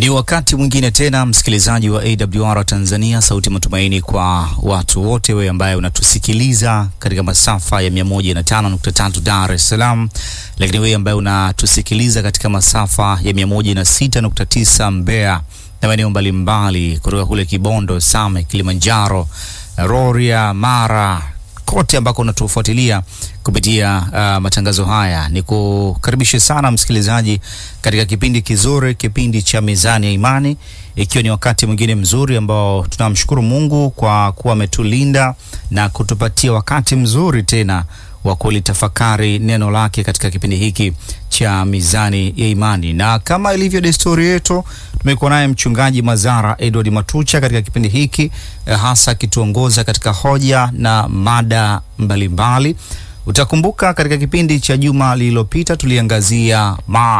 Ni wakati mwingine tena, msikilizaji wa AWR Tanzania, sauti matumaini kwa watu wote, wewe ambaye unatusikiliza katika masafa ya 105.3 Dar es Salaam, lakini wewe ambaye unatusikiliza katika masafa ya 106.9 Mbeya na maeneo mbalimbali kutoka kule Kibondo, Same, Kilimanjaro, Rorya, Mara, kote ambako unatufuatilia kupitia matangazo haya. Nikukaribishe sana msikilizaji katika kipindi kizuri, kipindi cha Mizani ya Imani, ikiwa ni wakati mwingine mzuri ambao tunamshukuru Mungu kwa kuwa ametulinda na kutupatia wakati mzuri tena wa kulitafakari neno lake katika kipindi hiki cha Mizani ya Imani. Na kama ilivyo desturi yetu, tumekuwa naye mchungaji Mazara Edward Matucha katika kipindi hiki, hasa kituongoza katika hoja na mada mbalimbali. Utakumbuka katika kipindi cha juma lililopita tuliangazia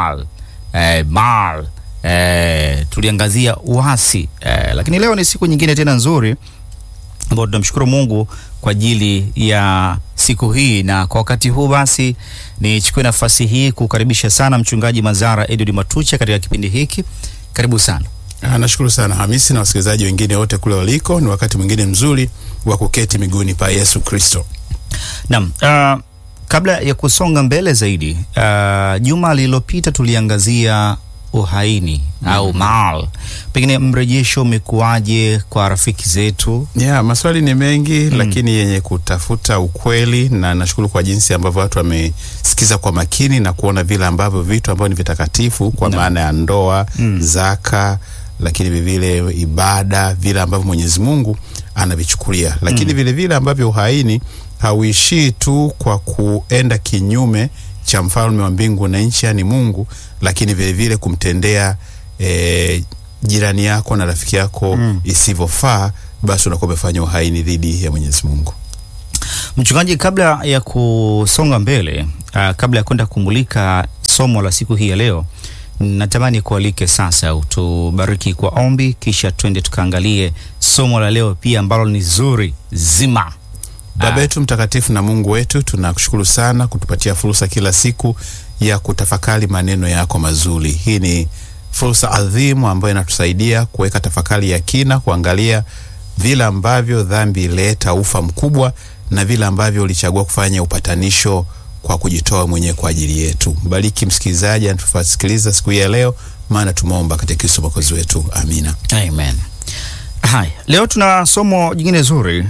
tuliangazia uasi, lakini leo ni siku nyingine tena nzuri ambao tunamshukuru Mungu kwa ajili ya siku hii. Na kwa wakati huu basi nichukue nafasi hii kukaribisha sana mchungaji Mazara Edward Matucha katika kipindi hiki. Karibu sana. Nashukuru sana Hamisi na wasikilizaji wengine wote kule waliko. Ni wakati mwingine mzuri wa kuketi miguuni pa Yesu Kristo. Naam, kabla ya kusonga mbele zaidi, juma lililopita tuliangazia uhaini au mal. Pengine mrejesho umekuaje kwa rafiki zetu? Maswali ni mengi lakini yenye kutafuta ukweli, na nashukuru kwa jinsi ambavyo watu wamesikiza kwa makini na kuona vile ambavyo vitu ambavyo ni vitakatifu kwa maana ya ndoa, zaka, lakini vile ibada, vile ambavyo Mwenyezi Mungu anavichukulia. Lakini vile vile ambavyo uhaini hauishii tu kwa kuenda kinyume cha mfalme wa mbingu na nchi, yani Mungu, lakini vile vile kumtendea jirani yako na rafiki yako isivyofaa, basi unakuwa umefanya uhaini dhidi ya Mwenyezi Mungu. Mchungaji, kabla ya kusonga mbele, kabla ya kwenda kumulika somo la siku hii ya leo, natamani kualike sasa utubariki kwa ombi, kisha twende tukaangalie somo la leo pia ambalo ni zuri zima. Baba yetu mtakatifu na Mungu wetu, tunakushukuru sana kutupatia fursa kila siku ya kutafakari maneno yako mazuri. Hii ni fursa adhimu ambayo inatusaidia kuweka tafakari ya kina, kuangalia vile ambavyo dhambi ileta ufa mkubwa na vile ambavyo ulichagua kufanya upatanisho kwa kujitoa mwenyewe kwa ajili yetu. Bariki msikilizaji anatusikiliza siku ya leo, maana tumeomba katika Kristo Mwokozi wetu. Amina. Amen. Hai, leo tuna somo jingine zuri,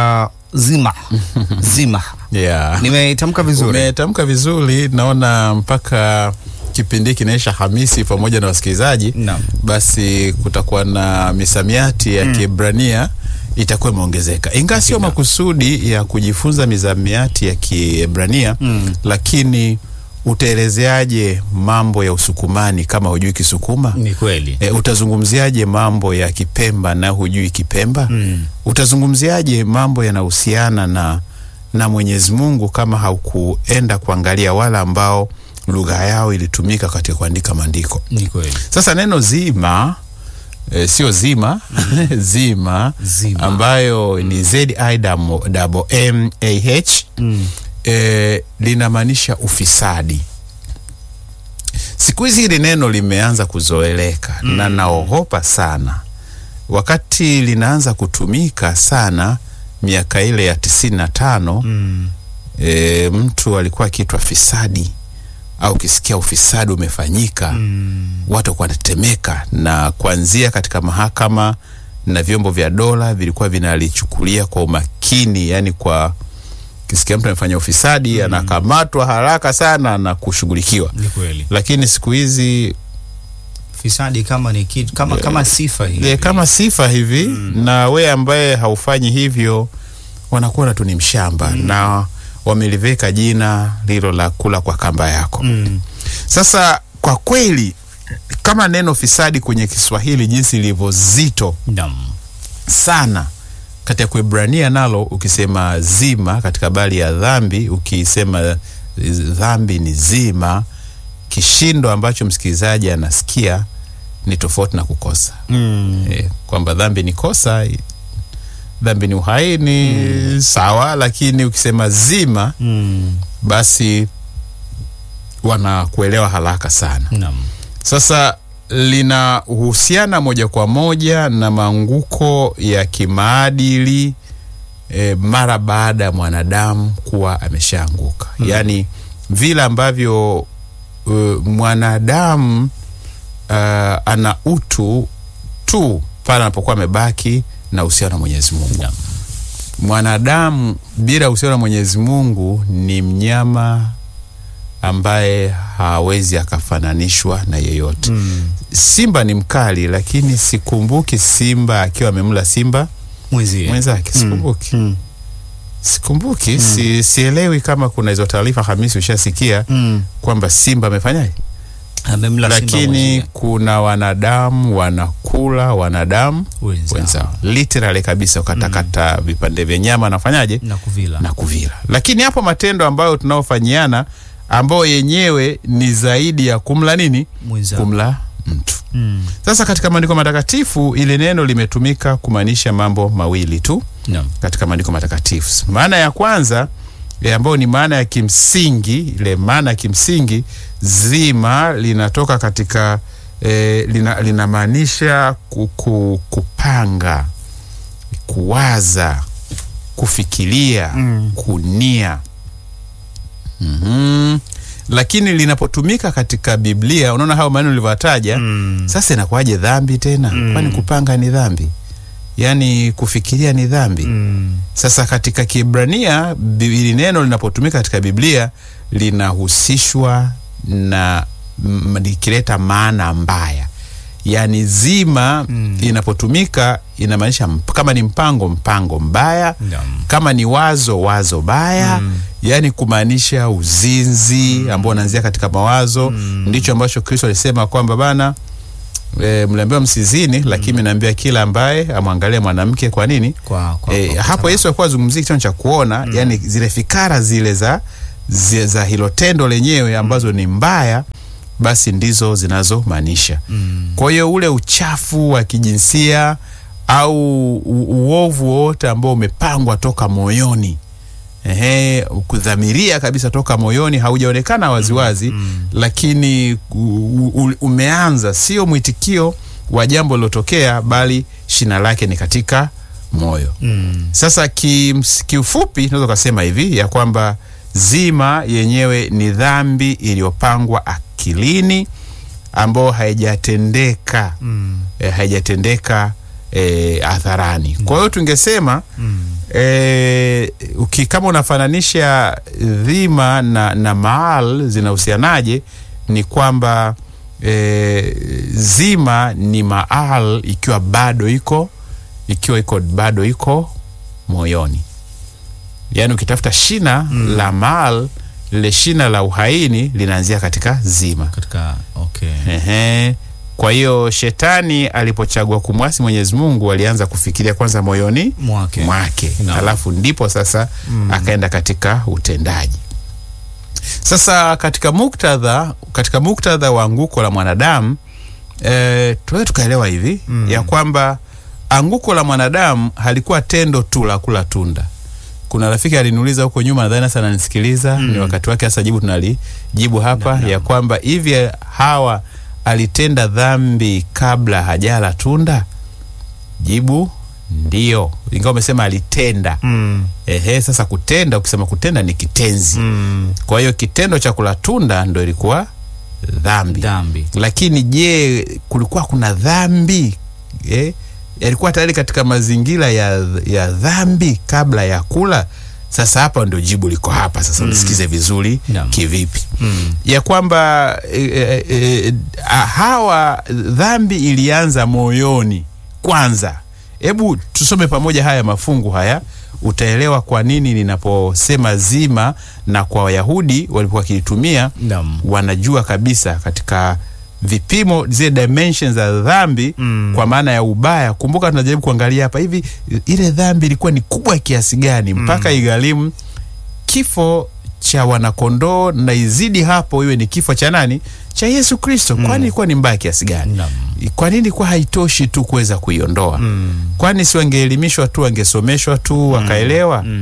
zima. Nimetamka vizuri? Umetamka vizuri. Naona mpaka kipindi kinaisha Hamisi pamoja na wasikilizaji, basi kutakuwa na misamiati ya Kiebrania itakuwa imeongezeka. Ingawa sio makusudi ya kujifunza misamiati ya Kiebrania, lakini utaelezeaje mambo ya Usukumani kama hujui Kisukuma? Ni kweli. Utazungumziaje mambo ya Kipemba na hujui Kipemba? Utazungumziaje mambo yanahusiana na Mwenyezi Mungu kama haukuenda kuangalia wala ambao lugha yao ilitumika katika kuandika maandiko? Ni kweli. Sasa neno zima, sio zima, zima ambayo ni ZIMMAH, linamaanisha ufisadi. Siku hizi hili neno limeanza kuzoeleka na naogopa sana wakati linaanza kutumika sana miaka ile ya 95. Mtu alikuwa akiitwa fisadi au kisikia ufisadi umefanyika, watu wanatetemeka, na kuanzia katika mahakama na vyombo vya dola vilikuwa vinalichukulia kwa umakini. Yani kwa kisikia mtu amefanya ufisadi, anakamatwa haraka sana na kushughulikiwa. Ni kweli. Lakini siku hizi fisadi kama ni kitu kama sifa hivi. Kama sifa hivi, na we ambaye haufanyi hivyo wanakuwa tu ni mshamba, na wameliveka jina lilo la kula kwa kamba yako. Sasa kwa kweli kama neno fisadi kwenye Kiswahili jinsi lilivyo zito sana, katika Kiebrania nalo ukisema zima katika habari ya dhambi, ukisema dhambi ni zima, kishindo ambacho msikilizaji anasikia ni tofauti na kukosa. Kwamba dhambi ni kosa, dhambi ni uhaini, sawa, lakini ukisema zima basi wanakuelewa haraka sana. Naam. Sasa linahusiana moja kwa moja na maanguko ya kimaadili mara baada ya mwanadamu kuwa ameshaanguka. Yani vile ambavyo mwanadamu ana utu tu pale anapokuwa amebaki na uhusiano na Mwenyezi Mungu. Mwanadamu bila uhusiano na Mwenyezi Mungu ni mnyama ambaye hawezi akafananishwa na yeyote. Simba ni mkali, lakini sikumbuki simba akiwa amemla simba mwenzake. Sikumbuki. Sielewi kama kuna hizo taarifa, Hamisi, ushasikia kwamba simba amefanyaje? Amemla simba. Lakini kuna wanadamu wanakula wanadamu wenzao. Literally kabisa, ukatakata vipande vya nyama nafanyaje? Na kuvila. Lakini hapo matendo ambayo tunaofanyiana ambao yenyewe ni zaidi ya kumla nini? Kumla mtu. Sasa katika maandiko matakatifu ile neno limetumika kumaanisha mambo mawili tu. Katika maandiko matakatifu. Maana ya kwanza ambayo ni maana ya kimsingi, ile maana ya kimsingi zima linatoka katika linamaanisha kupanga, kuwaza, kufikiria, kunia. Lakini linapotumika katika Biblia, unaona hao maneno nilivyotaja, sasa inakuwaje dhambi tena? Kwani kupanga ni dhambi? Yani kufikiria ni dhambi? Sasa katika Kiebrania hili neno linapotumika katika Biblia linahusishwa na likileta maana mbaya. Yani zima inapotumika inamaanisha kama ni mpango mbaya, kama ni wazo baya, yani kumaanisha uzinzi ambao unaanzia katika mawazo. Ndicho ambacho Kristo alisema kwamba bana, mliambiwa msizini, lakini naambia kila ambaye amwangalie mwanamke. Kwa nini? Hapo Yesu alikuwa azungumzia kitu cha kuona, yani zile fikara zile za hilo tendo lenyewe ambazo ni mbaya, basi ndizo zinazomaanisha. Kwa hiyo ule uchafu wa kijinsia au uovu wote ambao umepangwa toka moyoni, kudhamiria kabisa toka moyoni, haujaonekana waziwazi, lakini umeanza, sio mwitikio wa jambo lilotokea, bali shina lake ni katika moyo. Sasa kiufupi tunaweza kusema hivi ya kwamba zima yenyewe ni dhambi iliyopangwa akilini ambao haijatendeka hadharani. Kwa hiyo tungesema kama unafananisha dhima na maal zinahusianaje, ni kwamba zima ni maal ikiwa bado iko moyoni. Yani ukitafuta shina la maal, lile shina la uhaini linaanzia katika zima. Kwa hiyo shetani alipochagua kumwasi Mwenyezi Mungu alianza kufikiria kwanza moyoni mwake. Alafu ndipo sasa akaenda katika utendaji. Sasa katika muktadha wa anguko la mwanadamu, tuwe tukaelewa hivi ya kwamba anguko la mwanadamu halikuwa tendo tu la kula tunda. Kuna rafiki aliniuliza huko nyuma, nadhani sana nisikiliza, ni wakati wake sasa jibu tunalijibu hapa, ya kwamba hivi Hawa alitenda dhambi kabla hajala tunda? Jibu ndio, ingawa umesema alitenda. Sasa kutenda, ukisema kutenda ni kitenzi. Kwa hiyo kitendo cha kula tunda ndio ilikuwa dhambi. Lakini je, kulikuwa kuna dhambi? Yalikuwa tayari katika mazingira ya dhambi kabla ya kula? Sasa hapa ndio jibu liko hapa. Sasa nisikize vizuri. Kivipi? Ya kwamba Hawa dhambi ilianza moyoni kwanza. Hebu tusome pamoja haya mafungu haya, utaelewa kwa nini ninaposema zima, na kwa Wayahudi walipokuwa kilitumia wanajua kabisa katika vipimo zile dimensions za dhambi kwa maana ya ubaya. Kumbuka tunajaribu kuangalia hapa hivi ile dhambi ilikuwa ni kubwa kiasi gani mpaka igharimu kifo cha wanakondoo, na izidi hapo iwe ni kifo cha nani? Cha Yesu Kristo. Kwani ilikuwa ni mbaya kiasi gani? Kwa nini kwa haitoshi tu kuweza kuiondoa? Kwani si wangeelimishwa tu, wangesomeshwa tu wakaelewa?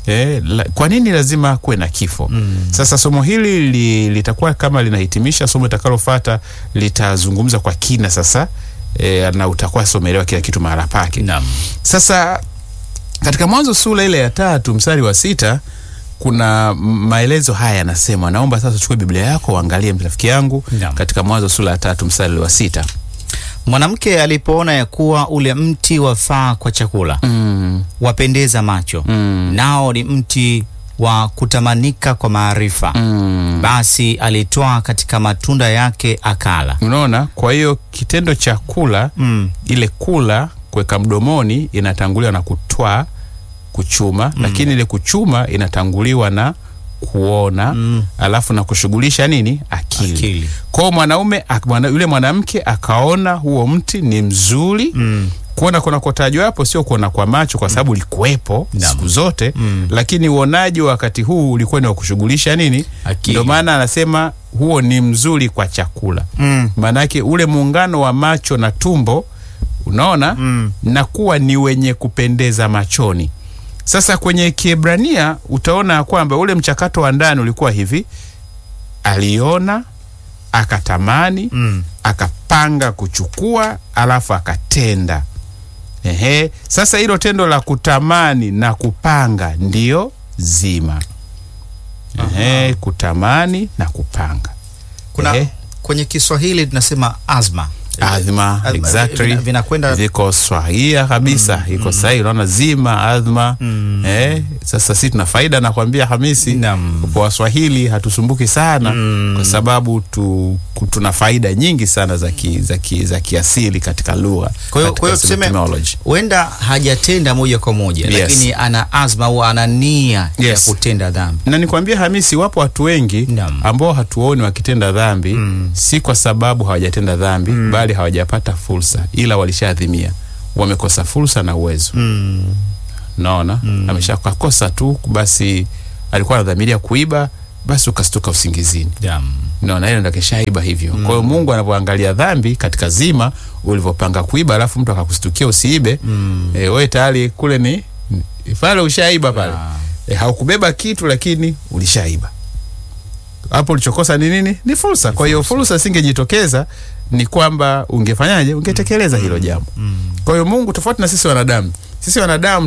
Kwa nini lazima kuwe na kifo? Sasa somo hili litakuwa kama linahitimisha somo litakalofuata, litazungumza kwa kina sasa, na utakuwa somelewa kila kitu mahala pake. Sasa katika Mwanzo sura ile ya 3 mstari wa 6 kuna maelezo haya yanasema. Naomba sasa uchukue Biblia yako uangalie rafiki yangu katika Mwanzo sura ya 3 mstari wa 6. Mwanamke alipoona ya kuwa ule mti wafaa kwa chakula, wapendeza macho, nao ni mti wa kutamanika kwa maarifa, basi alitoa katika matunda yake akala. Unaona? Kwa hiyo kitendo cha kula, ile kula kuweka mdomoni inatanguliwa na kutwaa, kuchuma, lakini ile kuchuma inatanguliwa na kuona, alafu na kushughulisha nini? Akili. Kwa yule mwanamke akaona huo mti ni mzuri. Kuona kuna kotajwa hapo sio kuona kwa macho, kwa sababu ulikuwepo siku zote, lakini uonaji wakati huu ulikuwa ni wa kushughulisha nini? Ndio maana anasema huo ni mzuri kwa chakula. Maana yake ule muungano wa macho na tumbo, unaona, na kuwa ni wenye kupendeza machoni. Sasa kwenye Kiebrania utaona kwamba ule mchakato wa ndani ulikuwa hivi: aliona, akatamani, akapanga kuchukua, alafu akatenda. Sasa hilo tendo la kutamani na kupanga ndio zima. Kutamani na kupanga. Kuna kwenye Kiswahili tunasema azma. Exactly. Vinakwenda viko Swahili kabisa. Iko sahihi, unaona, zima, azma. Sasa sisi tuna faida na kuambia Hamisi, kwa Waswahili hatusumbuki sana, kwa sababu tuna faida nyingi sana za kiasili katika lugha. Kwa hiyo tuseme huenda hajatenda moja kwa moja, lakini ana azma au ana nia ya kutenda dhambi. Na nikwambia Hamisi, wapo watu wengi ambao hatuoni wakitenda dhambi, si kwa sababu hawajatenda dhambi, bali hawajapata fursa, ila walishadhimia, wamekosa fursa na uwezo. Naona ameshakosa tu, basi alikuwa anadhamiria kuiba, basi ukastuka usingizini. Naona ile ndio keshaiba hivyo. Kwa hiyo Mungu anapoangalia dhambi katika zima ulivyopanga kuiba, alafu mtu akakustukia usiibe, wewe tayari kule ni pale ushaiba pale. Haukubeba kitu, lakini ulishaiba. Hapo ulichokosa ni nini? Ni fursa. Kwa hiyo fursa singejitokeza, ni kwamba ungefanyaje? Ungetekeleza hilo jambo. Kwa hiyo Mungu, tofauti na sisi wanadamu, sisi wanadamu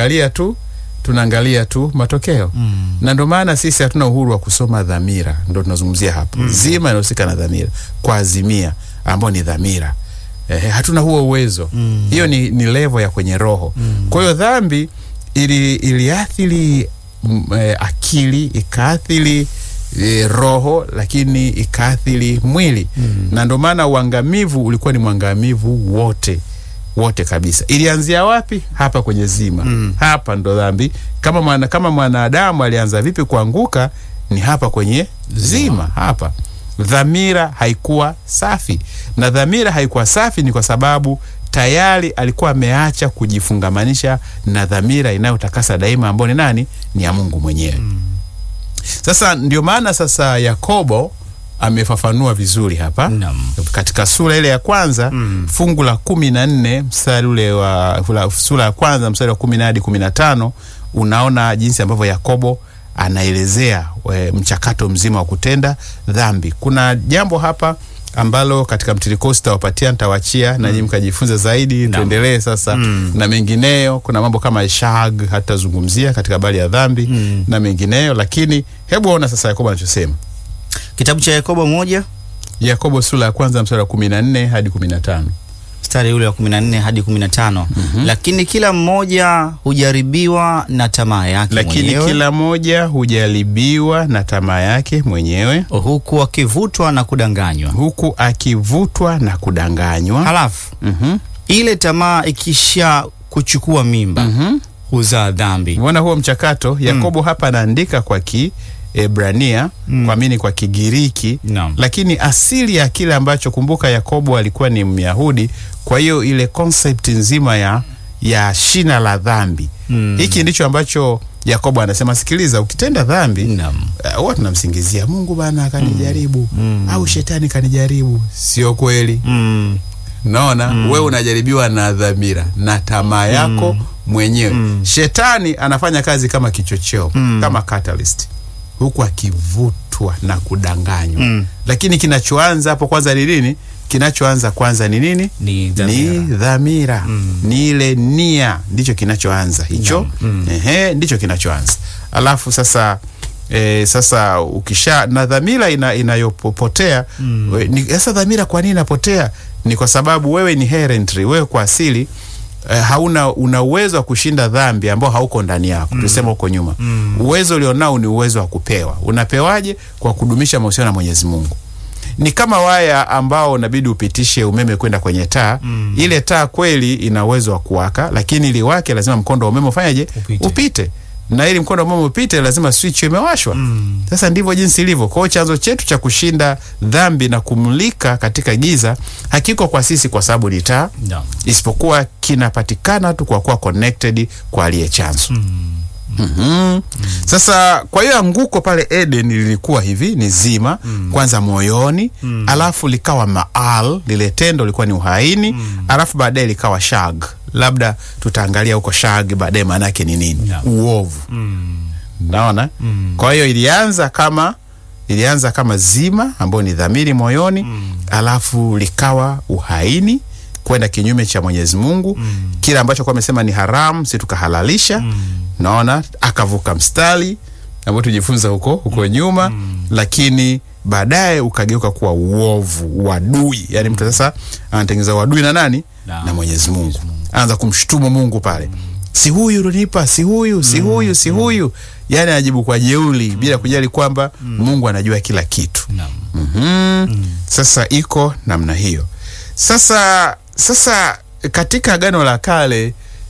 tunaangalia tu matokeo. Na ndio maana sisi hatuna uhuru wa kusoma dhamira. Ndio tunazungumzia hapa. Zima inahusika na dhamira, kwa azimia ambao ni dhamira. Hatuna huo uwezo. Hiyo ni level ya kwenye roho. Kwa hiyo dhambi iliathiri akili, ikaathiri roho, lakini ikaathiri mwili. Na ndio maana uangamivu ulikuwa ni mwangamivu wote kabisa. Ilianzia wapi? Hapa kwenye zima. Hapa ndo dhambi. Kama mwanadamu alianza vipi kuanguka, ni hapa kwenye zima. Hapa dhamira haikuwa safi, na dhamira haikuwa safi ni kwa sababu tayari alikuwa ameacha kujifungamanisha na dhamira inayotakasa daima, ambayo ni nani? Ni ya Mungu mwenyewe. Sasa ndio maana sasa Yakobo amefafanua vizuri hapa katika sura ile ya kwanza, fungu la 14 mstari ule wa sura ya kwanza mstari wa 10 hadi 15. Unaona jinsi ambavyo Yakobo anaelezea mchakato mzima wa kutenda dhambi. Kuna jambo hapa ambalo katika mtiririko sitawapatia, nitawachia na nyinyi mkajifunza zaidi. Tuendelee sasa na mengineyo. Kuna mambo kama Ishag hata zungumzia katika habari ya dhambi na mengineyo, lakini hebu ona sasa Yakobo anachosema. Kitabu cha Yakobo 1, Yakobo sura ya kwanza mstari wa 14 hadi 15. Mstari ule wa 14 hadi 15. Lakini kila mmoja hujaribiwa na tamaa yake mwenyewe. Huku akivutwa na kudanganywa. Halafu ile tamaa ikisha kuchukua mimba, huzaa dhambi. Unaona huo mchakato. Yakobo hapa anaandika kwa Ebrania, kwa Kigiriki, lakini asili ya kile ambacho, kumbuka Yakobo alikuwa ni Myahudi, kwa hiyo ile concept nzima ya shina la dhambi, hiki ndicho ambacho Yakobo anasema, sikiliza, ukitenda dhambi huwa tunamsingizia Mungu bana akanijaribu, au shetani kanijaribu. Sio kweli. Naona wewe unajaribiwa na dhamira na tamaa yako mwenyewe. Shetani anafanya kazi kama kichocheo, kama catalyst, huku akivutwa na kudanganywa. Lakini kinachoanza hapo kwanza ni nini? Kinachoanza kwanza ni nini? Ni dhamira. Ni ile nia, ndicho kinachoanza hicho. Ndicho kinachoanza. Alafu sasa sasa ukisha na dhamira inayopotea, sasa dhamira kwa nini inapotea? Ni kwa sababu wewe ni inherently, wewe kwa asili una uwezo wa kushinda dhambi ambao hauko ndani yako. Tulisema huko nyuma. Uwezo ulionao ni uwezo wa kupewa. Unapewaje? Kwa kudumisha mahusiano na Mwenyezi Mungu. Ni kama waya ambao unabidi upitishe umeme kwenda kwenye taa. Ile taa kweli ina uwezo wa kuwaka, lakini ili wake lazima mkondo wa umeme ufanyaje? Upite. Na ili mkondo wa umeme upite lazima switch imewashwa. Sasa ndivyo jinsi ilivyo. Kwa hiyo chanzo chetu cha kushinda dhambi na kumulika katika giza hakiko kwa sisi kwa sababu ni taa, isipokuwa kinapatikana tu kwa kuwa connected kwa aliye chanzo. Sasa kwa hiyo anguko pale Eden lilikuwa hivi, ni zima kwanza moyoni, alafu likawa maal, lile tendo lilikuwa ni uhaini, alafu baadaye likawa shag. Labda tutaangalia huko shag baadaye maana yake ni nini? Uovu. Naona? Kwa hiyo ilianza kama zima ambayo ni dhamiri moyoni, alafu likawa uhaini kwenda kinyume cha Mwenyezi Mungu. Kila ambacho kwa amesema ni haramu si tukahalalisha. Naona akavuka mstari ambao tujifunza huko nyuma, lakini baadaye ukageuka kuwa uovu, uadui. Yani mtu sasa anatengeneza uadui na nani? Na Mwenyezi Mungu. Anza kumshutumu Mungu pale. Si huyu ulinipa, si huyu. Yani anajibu kwa jeuri bila kujali kwamba Mungu anajua kila kitu. Sasa iko namna hiyo. Sasa katika Agano la Kale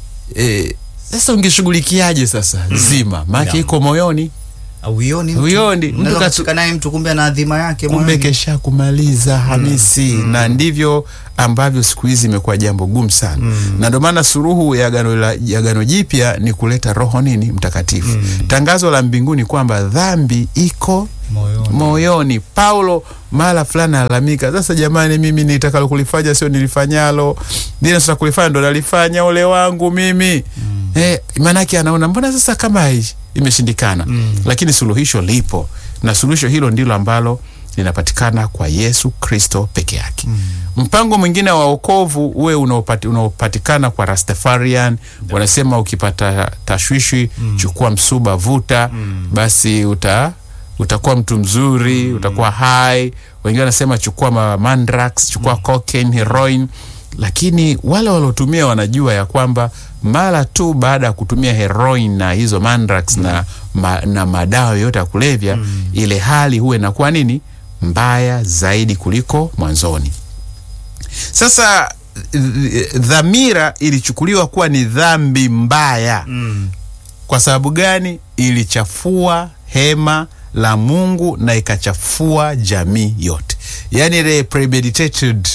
sasa ungeshughulikiaje sasa zima? Maana iko moyoni. Uyoni mtu kashika naye mtu kumbe ana adhima yake moyoni. Kumbe kesha kumaliza Hamisi. Na ndivyo ambavyo siku hizi imekuwa jambo gumu sana. Na ndio maana suruhu ya Agano Jipya ni kuleta Roho Mtakatifu. Tangazo la mbinguni kwamba dhambi iko moyoni. Paulo mara fulani alalamika, sasa jamani, mimi nitakalo kulifanya sio nilifanyalo, ndio sasa kulifanya ndo nalifanya ole wangu mimi. Maana yake anaona mbona sasa kama imeshindikana. Lakini suluhisho lipo, na suluhisho hilo ndilo ambalo linapatikana kwa Yesu Kristo peke yake. Mpango mwingine wa wokovu uwe unaopatikana kwa Rastafarian. Wanasema ukipata tashwishi chukua msuba, vuta, basi utakuwa mtu mzuri, utakuwa hai. Wengine wanasema chukua mandrax, chukua cocaine, heroin. Lakini wale waliotumia wanajua ya kwamba mara tu baada ya kutumia heroin na hizo mandrax na madawa yote ya kulevya, ile hali huwa inakuwa nini? Mbaya zaidi kuliko mwanzoni. Sasa dhamira ilichukuliwa kuwa ni dhambi mbaya. Kwa sababu gani? Ilichafua hema la Mungu na ikachafua jamii yote. Yani ile premeditated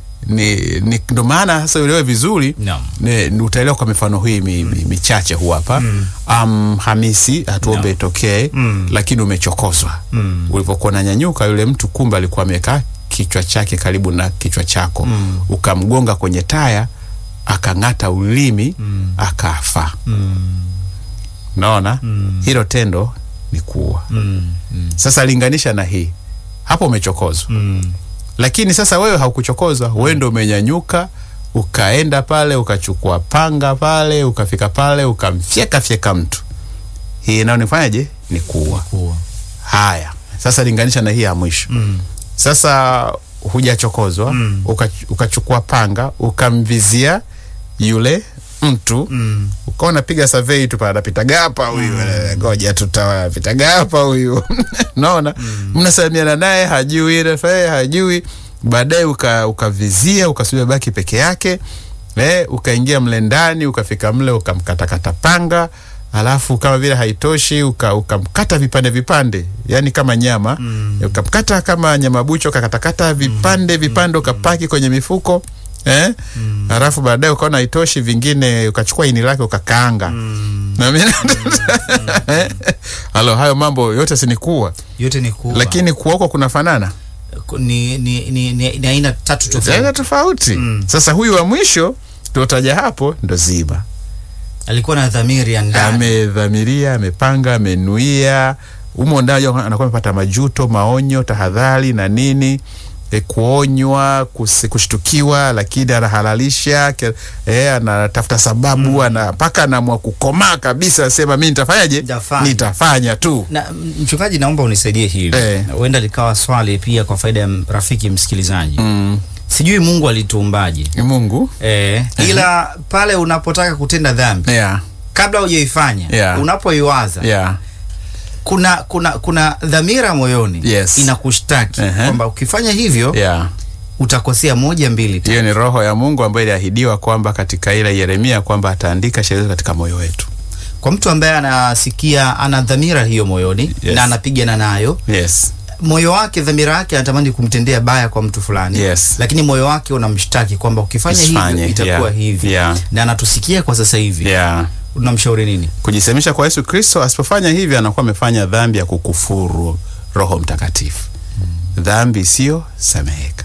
ndo maana sasa uelewe vizuri. Utaelewa kwa mifano hii michache huu hapa. Hamisi hatuombe itokee, lakini umechokozwa. Ulipokuwa unanyanyuka yule mtu kumbe alikuwa amekaa kichwa chake karibu na kichwa chako. Ukamgonga kwenye taya, akang'ata ulimi, akafa. Naona? Hilo tendo ni kuua. Sasa linganisha na hii. Hapo umechokozwa. Lakini sasa wewe haukuchokozwa, wewe ndio umenyanyuka, ukaenda pale, ukachukua panga pale, ukafika pale, ukamfyeka mtu. Hii nao nifanyaje? Ni kuua. Haya, sasa linganisha na hii ya mwisho. Sasa hujachokozwa, ukachukua panga, ukamvizia yule mtu, ukaona piga survey tu pale, anapitaga hapa huyu, ngoja tutapitaga hapa huyu. Naona mnasalimiana naye, hajui ile hajui. Baadaye ukavizia, ukasubiri baki peke yake, ukaingia mle ndani, ukafika mle, ukamkatakata panga, alafu kama vile haitoshi ukamkata vipande, yani kama nyama, ukamkata kama nyama bucho, ukakatakata vipande, ukapaki kwenye mifuko. Alafu baadaye ukaona haitoshi, vingine ukachukua ini lake ukakaanga. Hayo mambo yote si ni kuua? Yote ni kuua. Lakini kuoko kunafanana? Ni aina tatu tofauti. Sasa huyu wa mwisho tuotaja hapo ndo zima. alikuwa na dhamiri ya ndani, amedhamiria, amepanga, amenuia, umo ndani anakuwa amepata majuto, maonyo, tahadhari na nini, kuonywa, kushtukiwa, lakini anahalalisha, anatafuta sababu, mpaka anaamua kukomaa kabisa, asema mimi nitafanyaje? Nitafanya tu. Na mchungaji, naomba unisaidie hili. Huenda likawa swali pia kwa faida ya rafiki msikilizaji. Sijui Mungu alituumbaje. Mungu? Ila pale unapotaka kutenda dhambi, kabla hujaifanya, unapoiwaza, kuna dhamira moyoni, inakushtaki kwamba ukifanya hivyo utakosea 1, 2, 3. Hiyo ni roho ya Mungu ambayo iliahidiwa kwamba katika ile Yeremia kwamba ataandika sheria katika moyo wetu. Kwa mtu ambaye anasikia ana dhamira hiyo moyoni, na anapigana nayo, moyo wake, dhamira yake anatamani kumtendea baya kwa mtu fulani, lakini moyo wake unamshtaki kwamba ukifanya hivyo itakuwa hivi, na anatusikia kwa sasa hivi. Unamshauri nini? Kujisemesha kwa Yesu Kristo. Asipofanya hivi anakuwa amefanya dhambi ya kukufuru Roho Mtakatifu. Dhambi sio sameheka.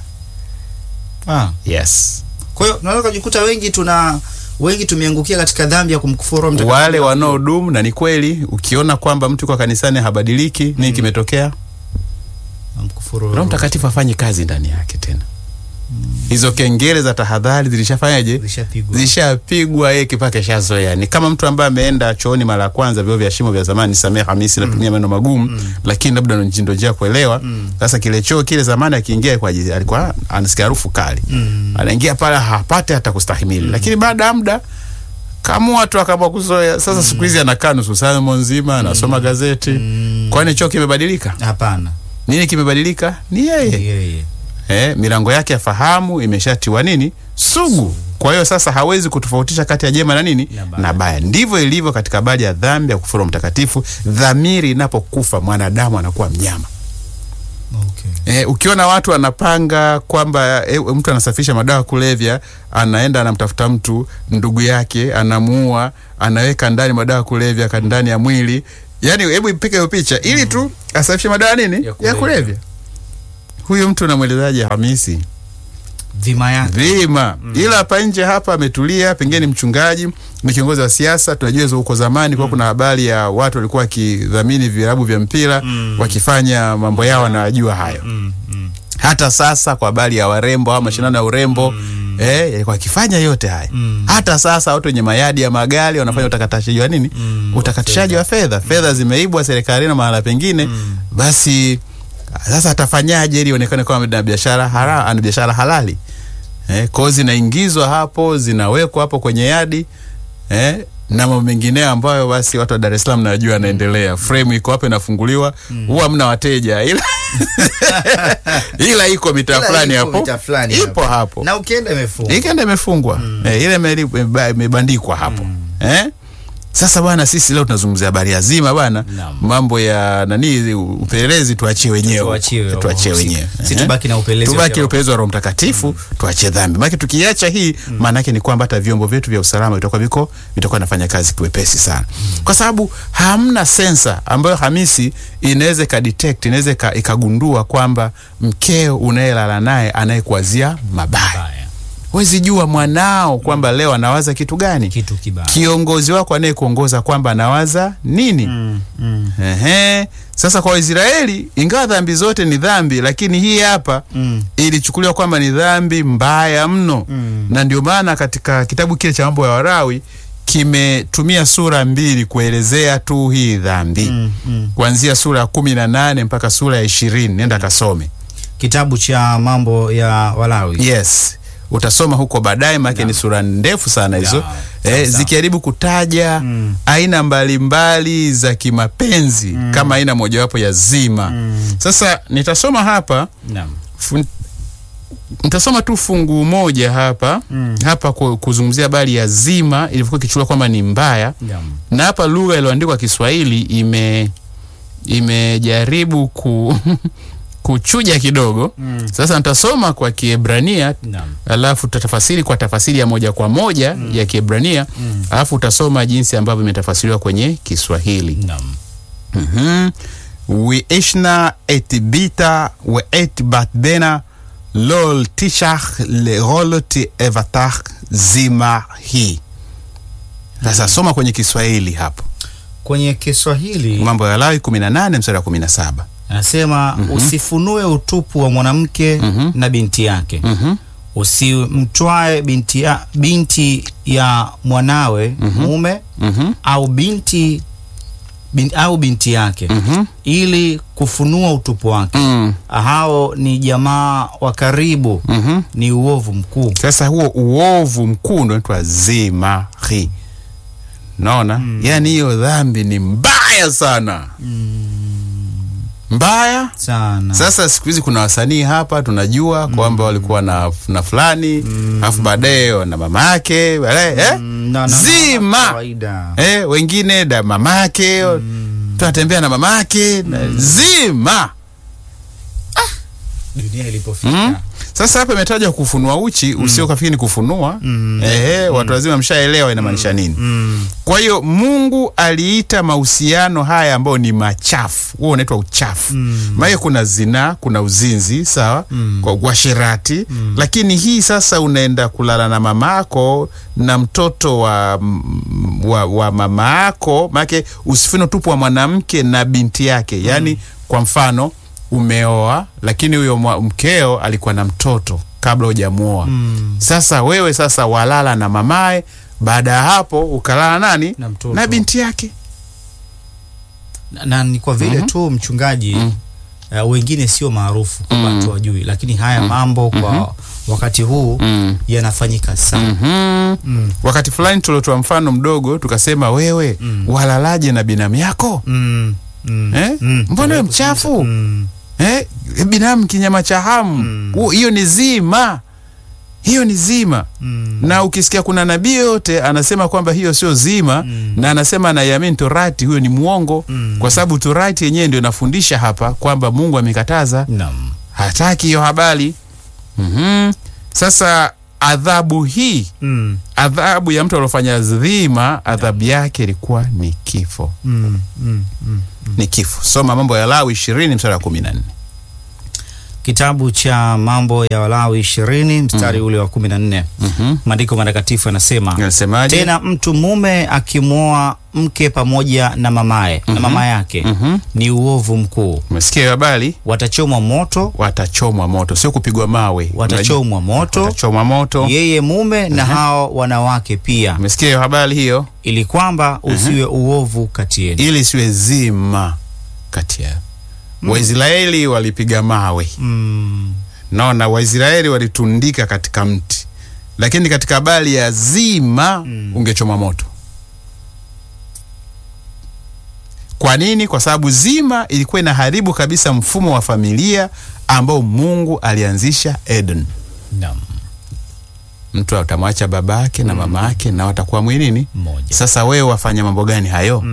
Kwa hiyo tunaweza kujikuta wengi tumeangukia katika dhambi ya kumkufuru Roho Mtakatifu. Wale wanaodumu, na ni kweli, ukiona kwamba mtu kwa kanisani habadiliki, nini kimetokea? Roho Mtakatifu afanye kazi ndani yake tena. Hizo kengele za tahadhari zilishafanyaje? Zilishapigwa, yeye kipake shazoea. Ni kama mtu ambaye ameenda chooni mara ya kwanza, vyoo vya shimo vya zamani, samehe Hamisi, natumia maneno magumu, lakini labda ndio njia kuelewa. Sasa kile choo kile zamani akiingia kwa ajili alikuwa anasikia harufu kali. Anaingia pale hapate hata kustahimili. Lakini baada ya muda kama watu akaamua kuzoea. Sasa siku hizi anakaa nusu saa nzima anasoma gazeti. Kwani choo kimebadilika? Hapana. Nini kimebadilika? Ni yeye. Milango yake ya fahamu imeshatiwa nini? Sugu. Kwa hiyo sasa hawezi kutofautisha kati ya jema na nini? Na baya. Ndivyo ilivyo katika habari ya dhambi ya kufuru Mtakatifu. Dhamiri inapokufa mwanadamu anakuwa mnyama. Ukiona watu wanapanga kwamba mtu anasafisha madawa kulevya, anaenda anamtafuta mtu ndugu yake, anamuua, anaweka ndani madawa kulevya ndani ya mwili. Yaani hebu ipike hiyo picha ili tu asafishe madawa nini? Ya kulevya. Huyu mtu unamwelezaje Hamisi? Dhima yake. Ila hapa nje hapa ametulia, pengine mchungaji, ni kiongozi wa siasa. Tunajua huko zamani kwa kuna habari ya watu walikuwa wakidhamini vilabu vya mpira, wakifanya mambo yao, wanajua hayo. Hata sasa kwa habari ya warembo au mashindano ya urembo, yalikuwa akifanya yote haya. Hata sasa watu wenye mayadi ya magari wanafanya utakatishaji wa nini? Utakatishaji wa fedha. Fedha zimeibwa serikalini na mahala pengine. Basi sasa atafanyaje ili ionekane kama ana biashara halali? Kozi zinaingizwa hapo, zinawekwa hapo kwenye yadi, na mambo mengine ambayo basi watu wa Dar es Salaam najua anaendelea. Frame iko hapo inafunguliwa, huwa mna wateja ila iko mitaa fulani hapo. Ipo hapo. Na ukienda imefungwa. Imefungwa. Ile imebandikwa hapo. Sasa bwana, sisi leo tunazungumzia habari ya zima bwana. Mambo ya upelelezi tuachie wenyewe. Tuachie wenyewe. Sisi tubaki na upelelezi. Tubaki upelelezi wa Roho Mtakatifu, tuachie dhambi. Maana tukiacha hii, maana yake ni kwamba hata vyombo vyetu vya usalama vitakuwa nafanya kazi kiwepesi sana. Kwa sababu hamna sensa ambayo Hamisi inaweza kadetect, inaweza ikagundua kwamba mkeo unayelala naye anayekuazia mabaya. Wezi jua mwanao kwamba leo anawaza kitu gani? Kitu kibaya. Kiongozi wako anayekuongoza kwamba anawaza nini? Sasa kwa Waisraeli, ingawa dhambi zote ni dhambi, lakini hii hapa ilichukuliwa kwamba ni dhambi mbaya mno. Na ndio maana katika kitabu kile cha Mambo ya Walawi kimetumia sura 2 kuelezea tu hii dhambi. Kuanzia sura ya 18 mpaka sura ya 20. Nenda kasome. Kitabu cha Mambo ya Walawi. Utasoma huko baadaye, maana ni sura ndefu sana hizo. Zikijaribu kutaja aina mbalimbali za kimapenzi kama aina mojawapo ya zima. Sasa nitasoma hapa. Nitasoma tu fungu moja hapa. Hapa kuzungumzia habari ya zima ilivyokuwa kichukua kwamba ni mbaya. Na hapa lugha iliyoandikwa Kiswahili imejaribu kuchuja kidogo. Sasa nitasoma kwa Kiebrania, alafu tutatafasiri kwa tafasiri ya moja kwa moja ya Kiebrania, alafu utasoma jinsi ambavyo imetafasiriwa kwenye Kiswahili. Weishna et bita we et batbena lol tishach le roloti evatach zima hi. Sasa soma kwenye Kiswahili hapo. Kwenye Kiswahili Mambo ya Lawi 18 mstari wa 17. Anasema usifunue utupu wa mwanamke na binti yake. Usimtwae binti ya mwanawe mume au binti yake ili kufunua utupu wake. Hao ni jamaa wa karibu. Ni uovu mkuu. Sasa huo uovu mkuu ndio unaitwa zimari. Naona? Yaani hiyo dhambi ni mbaya sana. Mbaya sana. Sasa siku hizi kuna wasanii hapa tunajua kwamba walikuwa na fulani, alafu baadaye na mama yake, zima. Wengine da mama yake, tunatembea na mama yake, zima. Dunia ilipofika. Sasa hapa imetajwa kufunua uchi, usio kafikiri ni kufunua. Watu wazima mshaelewa inamaanisha nini. Kwa hiyo Mungu aliita mahusiano haya ambayo ni machafu. Huo unaitwa uchafu. Maana kuna zina, kuna uzinzi, sawa? Kwa uasherati, lakini hii sasa unaenda kulala na mamako na mtoto wa mamako, maana usifanye utupu wa mwanamke na binti yake. Yaani kwa mfano umeoa lakini huyo mkeo alikuwa na mtoto kabla hujamuoa. Sasa wewe sasa walala na mamae, baada ya hapo ukalala nani? Na binti yake. Na ni kwa vile tu mchungaji wengine sio maarufu kwa watu wajui, lakini haya mambo kwa wakati huu yanafanyika sana. Wakati fulani tulitoa mfano mdogo tukasema wewe walalaje na binamu yako? Mbona mchafu? Binamu kinyama cha hamu. Hiyo ni zima. Hiyo ni zima. Na ukisikia kuna nabii yote anasema kwamba hiyo sio zima, na anasema anaiamini Torati, huyo ni muongo. Kwa sababu Torati yenyewe ndio inafundisha hapa kwamba Mungu amekataza. Hataki hiyo habari. Sasa adhabu hii, adhabu ya mtu aliyofanya zima, adhabu yake ilikuwa ni kifo. Ni kifo. Soma Mambo ya Lawi 20 mstari wa 14. Kitabu cha Mambo ya Walawi 20 mstari ule wa 14. Maandiko matakatifu yanasema, tena mtu mume akimwoa mke pamoja na mamaye na mama yake ni uovu mkuu. Umesikia habari? Watachomwa moto. Watachomwa moto, sio kupigwa mawe. Watachomwa moto. Watachomwa moto. Yeye mume na hao wanawake pia. Umesikia habari hiyo? Ili kwamba usiwe uovu kati yenu. Ili siwe zima kati yenu. Waisraeli walipiga mawe. Naona Waisraeli walitundika katika mti. Lakini katika habari ya zima ungechoma moto. Kwa nini? Kwa sababu zima ilikuwa inaharibu kabisa mfumo wa familia ambao Mungu alianzisha Eden. Mtu atamwacha babake na mamake na watakuwa mwili mmoja. Sasa wewe wafanya mambo gani hayo?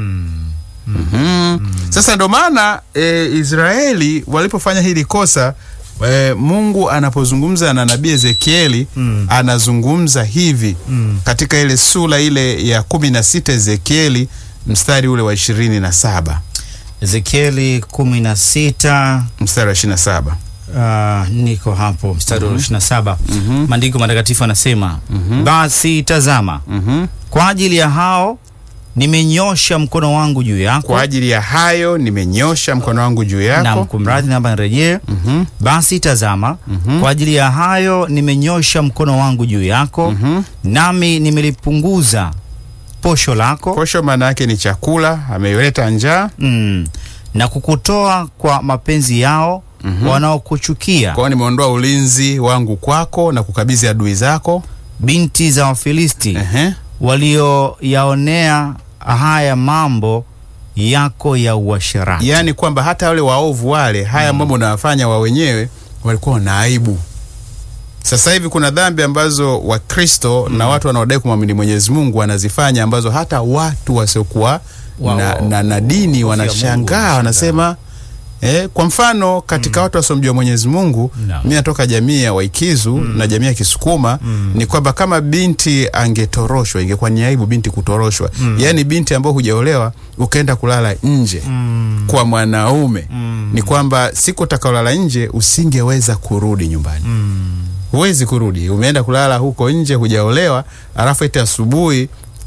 Sasa ndo maana Israeli walipofanya hili kosa, Mungu anapozungumza na nabii Ezekieli anazungumza hivi katika ile sura ile ya 16 Ezekieli mstari ule wa 27. Ezekieli 16 mstari wa 27. Niko hapo mstari wa 27. Maandiko matakatifu yanasema, basi tazama, kwa ajili ya hao nimenyosha mkono wangu juu yako. Kwa ajili ya hayo nimenyosha mkono wangu juu yako. Na kumradhi, namba nirejee. Basi tazama, kwa ajili ya hayo nimenyosha mkono wangu juu yako, nami nimelipunguza posho lako. Posho maana yake ni chakula, ameileta njaa. Na kukutoa kwa mapenzi yao wanaokuchukia. Kwa nimeondoa ulinzi wangu kwako na kukabidhi adui zako. Binti za Wafilisti walioyaonea haya mambo yako ya uasherati. Yaani kwamba hata wale waovu wale haya mambo unayofanya wa wenyewe walikuwa na aibu. Sasa hivi kuna dhambi ambazo Wakristo na watu wanaodai kumwamini Mwenyezi Mungu wanazifanya, ambazo hata watu wasiokuwa na dini wanashangaa, wanasema kwa mfano katika watu wasiomjua Mwenyezi Mungu, mimi natoka jamii ya Waikizu na jamii ya Kisukuma, ni kwamba kama binti angetoroshwa ingekuwa ni aibu binti kutoroshwa. Yaani binti ambao hujaolewa ukaenda kulala nje kwa mwanaume, ni kwamba siku utakaolala nje usingeweza kurudi nyumbani. Huwezi kurudi. Umeenda kulala huko nje hujaolewa, alafu eti asubuhi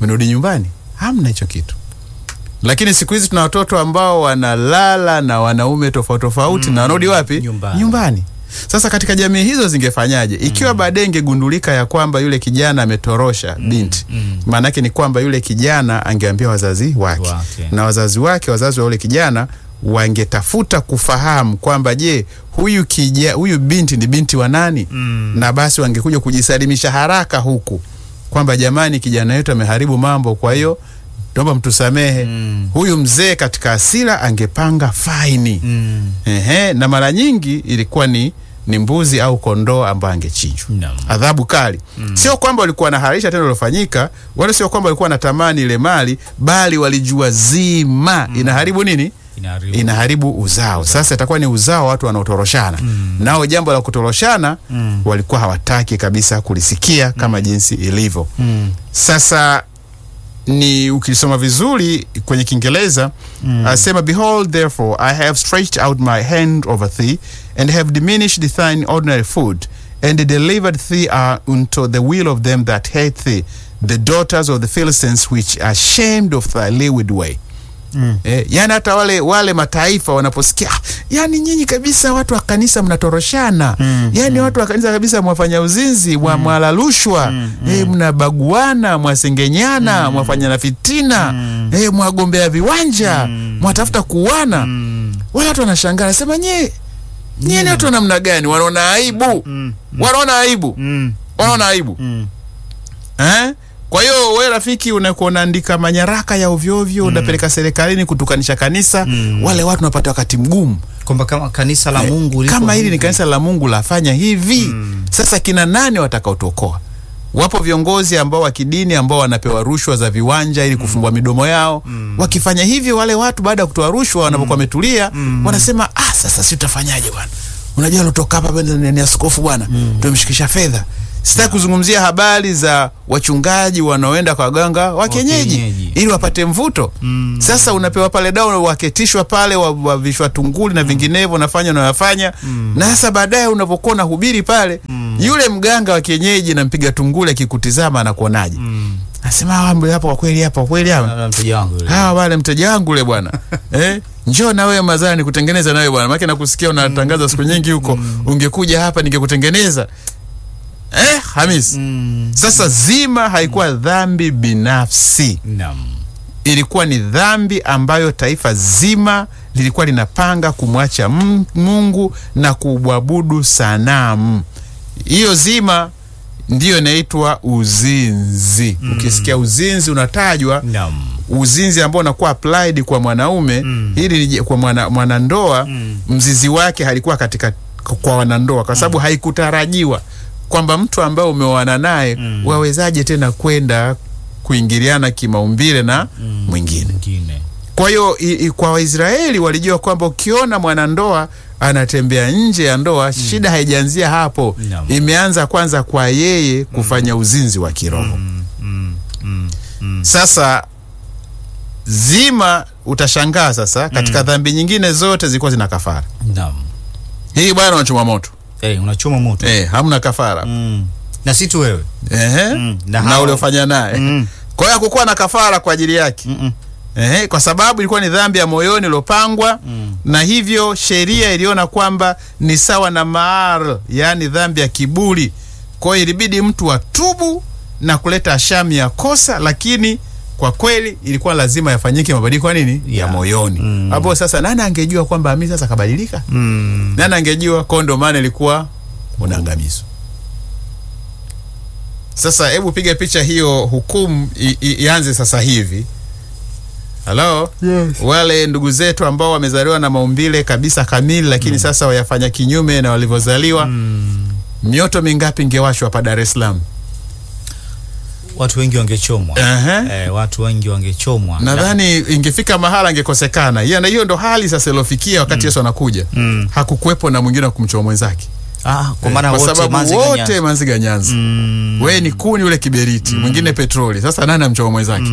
umerudi nyumbani. Hamna hicho kitu. Lakini siku hizi tuna watoto ambao wanalala na wanaume tofauti na wanarudi wapi? Nyumbani. Sasa katika jamii hizo zingefanyaje? Ikiwa baadaye ingegundulika ya kwamba yule kijana ametorosha binti, maana yake ni kwamba yule kijana angeambia wazazi wake. Na wazazi wake, wazazi wa yule kijana wangetafuta kufahamu kwamba je, huyu binti ni binti wa nani? Na basi wangekuja kujisalimisha haraka huku kwamba jamani, kijana wetu ameharibu mambo, kwa hiyo naomba mtusamehe. Huyu mzee katika hasira angepanga faini. Na mara nyingi ilikuwa ni mbuzi au kondoo ambao angechinjwa. Adhabu kali. Sio kwamba walikuwa wanaharisha tendo lilofanyika, wala sio kwamba walikuwa wanatamani ile mali, bali walijua zima inaharibu nini? Inaharibu uzao. Sasa itakuwa ni uzao watu wanaotoroshana. Nao jambo la kutoroshana walikuwa hawataki kabisa kulisikia kama jinsi ilivyo. Sasa ni ukisoma vizuri kwenye Kiingereza asema, behold therefore I have stretched out my hand over thee and have diminished thine ordinary food and delivered thee unto the will of them that hate thee, the daughters of the Philistines which are ashamed of thy leeward way. Yani hata wale mataifa wanaposikia, yani nyinyi kabisa watu wa kanisa mnatoroshana, yani watu wa kanisa kabisa mwafanya uzinzi, mwalalushwa, mnabaguana, mwasengenyana, mwafanya fitina, mwagombea viwanja, mwatafuta kuuana. Wale watu wanashangaa, nasema nyinyi ni watu namna gani? Wanaona aibu. Wanaona aibu. Kwa hiyo wewe rafiki unaandika manyaraka ya ovyo ovyo, unapeleka serikalini kutukanisha kanisa, wale watu wanapata wakati mgumu kwamba kama kanisa la Mungu kama hili ni kanisa la Mungu lafanya hivi. Sasa kina nani watakaotokoa? Wapo viongozi ambao wa kidini ambao wanapewa rushwa za viwanja ili kufumbua midomo yao. Wakifanya hivyo, wale watu baada ya kutoa rushwa wanapokuwa wametulia, wanasema sasa si tutafanyaje bwana? Unajua lotoka hapa ni askofu bwana, tumemshikisha fedha. Sitaki kuzungumzia habari za wachungaji wanaoenda kwa waganga wa kienyeji ili wapate mvuto. Sasa unapewa pale dawa, waketishwa pale, wavishwa tunguli na vinginevyo, unafanya na sasa baadaye unapokuwa unahubiri pale, yule mganga wa kienyeji na mpiga tunguli akikutizama anakuonaje? Anasema hapa kwa kweli hapa mteja wangu yule. Wale mteja wangu yule bwana. Njoo na wewe mazani kutengeneza na wewe bwana. Maana nakusikia unatangaza siku nyingi huko. Ungekuja hapa ningekutengeneza. Hamis. Sasa zima haikuwa dhambi binafsi. Ilikuwa ni dhambi ambayo taifa zima lilikuwa linapanga kumwacha Mungu na kuabudu sanamu. Hiyo zima ndiyo inaitwa uzinzi. Ukisikia uzinzi unatajwa, uzinzi ambao unakuwa applied kwa mwanaume, ili kwa mwanandoa, mzizi wake halikuwa katika kwa wanandoa, kwa sababu haikutarajiwa kwamba mtu ambaye umeoana naye wawezaje tena kwenda kuingiliana kimaumbile na mwingine. Kwa hiyo kwa Waisraeli walijua kwamba ukiona mwanandoa anatembea nje ya ndoa, shida haijaanzia hapo. Imeanza kwanza kwa yeye kufanya uzinzi wa kiroho. Sasa zima utashangaa sasa katika dhambi nyingine zote zilikuwa zina kafara. Hii bwana unachoma moto. Unachoma moto. Hamna kafara. Na si tu wewe. Na ule ufanya naye. Kwa hiyo hakukuwa na kafara kwa ajili yake. Kwa sababu ilikuwa ni dhambi ya moyoni iliyopangwa, na hivyo sheria iliona kwamba ni sawa na maar, yani dhambi ya kiburi. Kwa hiyo ilibidi mtu atubu na kuleta ashami ya kosa, lakini kwa kweli ilikuwa lazima yafanyike mabadiliko ya moyoni. Hapo sasa nani angejua kwamba Hamisi sasa kabadilika? Nani angejua? Kondo maana ilikuwa unaangamizwa. Sasa hebu piga picha hiyo hukumu ianze sasa hivi. Hello? Yes. Wale ndugu zetu ambao wamezaliwa na maumbile kabisa kamili, lakini sasa wayafanya kinyume na walivyozaliwa. Mioto mingapi ingewashwa hapa Dar es Salaam? Watu wengi wangechomwa. Watu wengi wangechomwa. Nadhani ingefika mahala angekosekana. Hiyo ndo hali sasa ilofikia wakati Yesu anakuja. Hakukuwepo na mwingine kumchoma mwenzake. Kwa maana wote Manziga Nyanza. Wewe ni kuni ule kiberiti, mwingine petroli. Sasa nani amchoma mwenzake?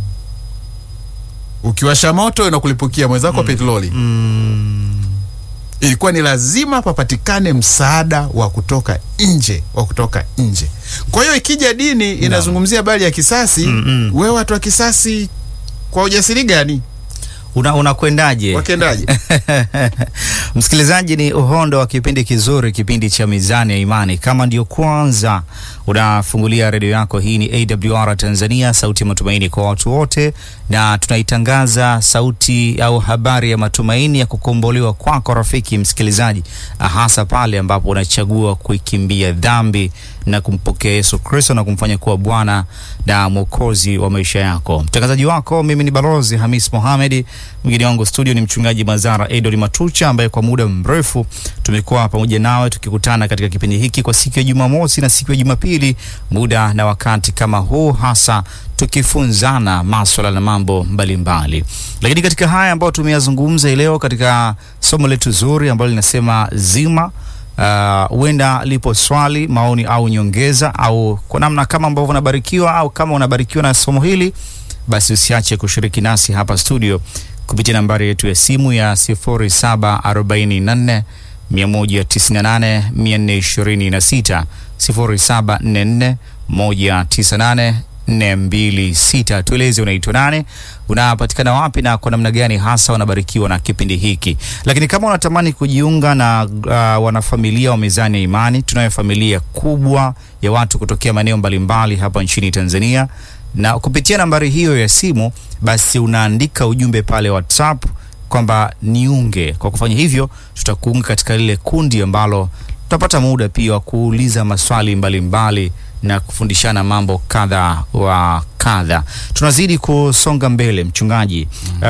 Ukiwasha moto unakulipukia mwenzako petroli. ilikuwa ni lazima papatikane msaada wa kutoka nje. Kwa hiyo ikija dini inazungumzia habari ya kisasi, wewe watu wa kisasi kwa ujasiri gani? Unakwendaje? Wakendaje? Msikilizaji, ni uhondo wa kipindi kizuri, kipindi cha Mizani ya Imani. Kama ndio kwanza unafungulia redio yako, hii ni AWR Tanzania, sauti ya matumaini kwa watu wote, na tunaitangaza sauti au habari ya matumaini ya kukombolewa kwako rafiki msikilizaji, hasa pale ambapo unachagua kuikimbia dhambi na kumpokea Yesu Kristo na kumfanya kuwa Bwana na Mwokozi wa maisha yako. Mtangazaji wako mimi ni Balozi Hamis Mohamed. Mgeni wangu studio ni mchungaji Mazara Edoli Matucha, ambaye kwa muda mrefu tumekuwa pamoja nawe tukikutana katika kipindi hiki kwa siku ya Jumamosi na siku ya Jumapili, muda na wakati kama huu, hasa tukifunzana masuala na mambo mbalimbali. Lakini katika haya ambayo tumeyazungumza leo katika somo letu zuri ambalo linasema zima, huenda lipo swali, maoni au nyongeza, au kwa namna kama ambavyo unabarikiwa au kama unabarikiwa na somo hili, basi usiache kushiriki nasi hapa studio kupitia nambari yetu ya simu ya 0744 198 426, 0744 198 426. Tueleze unaitwa nani, unapatikana wapi, na kwa namna gani hasa unabarikiwa na kipindi hiki. Lakini kama unatamani kujiunga na wanafamilia wa Mizani ya Imani, tunayo familia kubwa ya watu kutokea maeneo mbalimbali hapa nchini Tanzania, na kupitia nambari hiyo ya simu basi unaandika ujumbe pale WhatsApp kwamba niunge. Kwa kufanya hivyo tutakuunga katika lile kundi ambalo tutapata muda pia wa kuuliza maswali mbalimbali na kufundishana mambo kadha wa kadha. Tunazidi kusonga mbele mchungaji.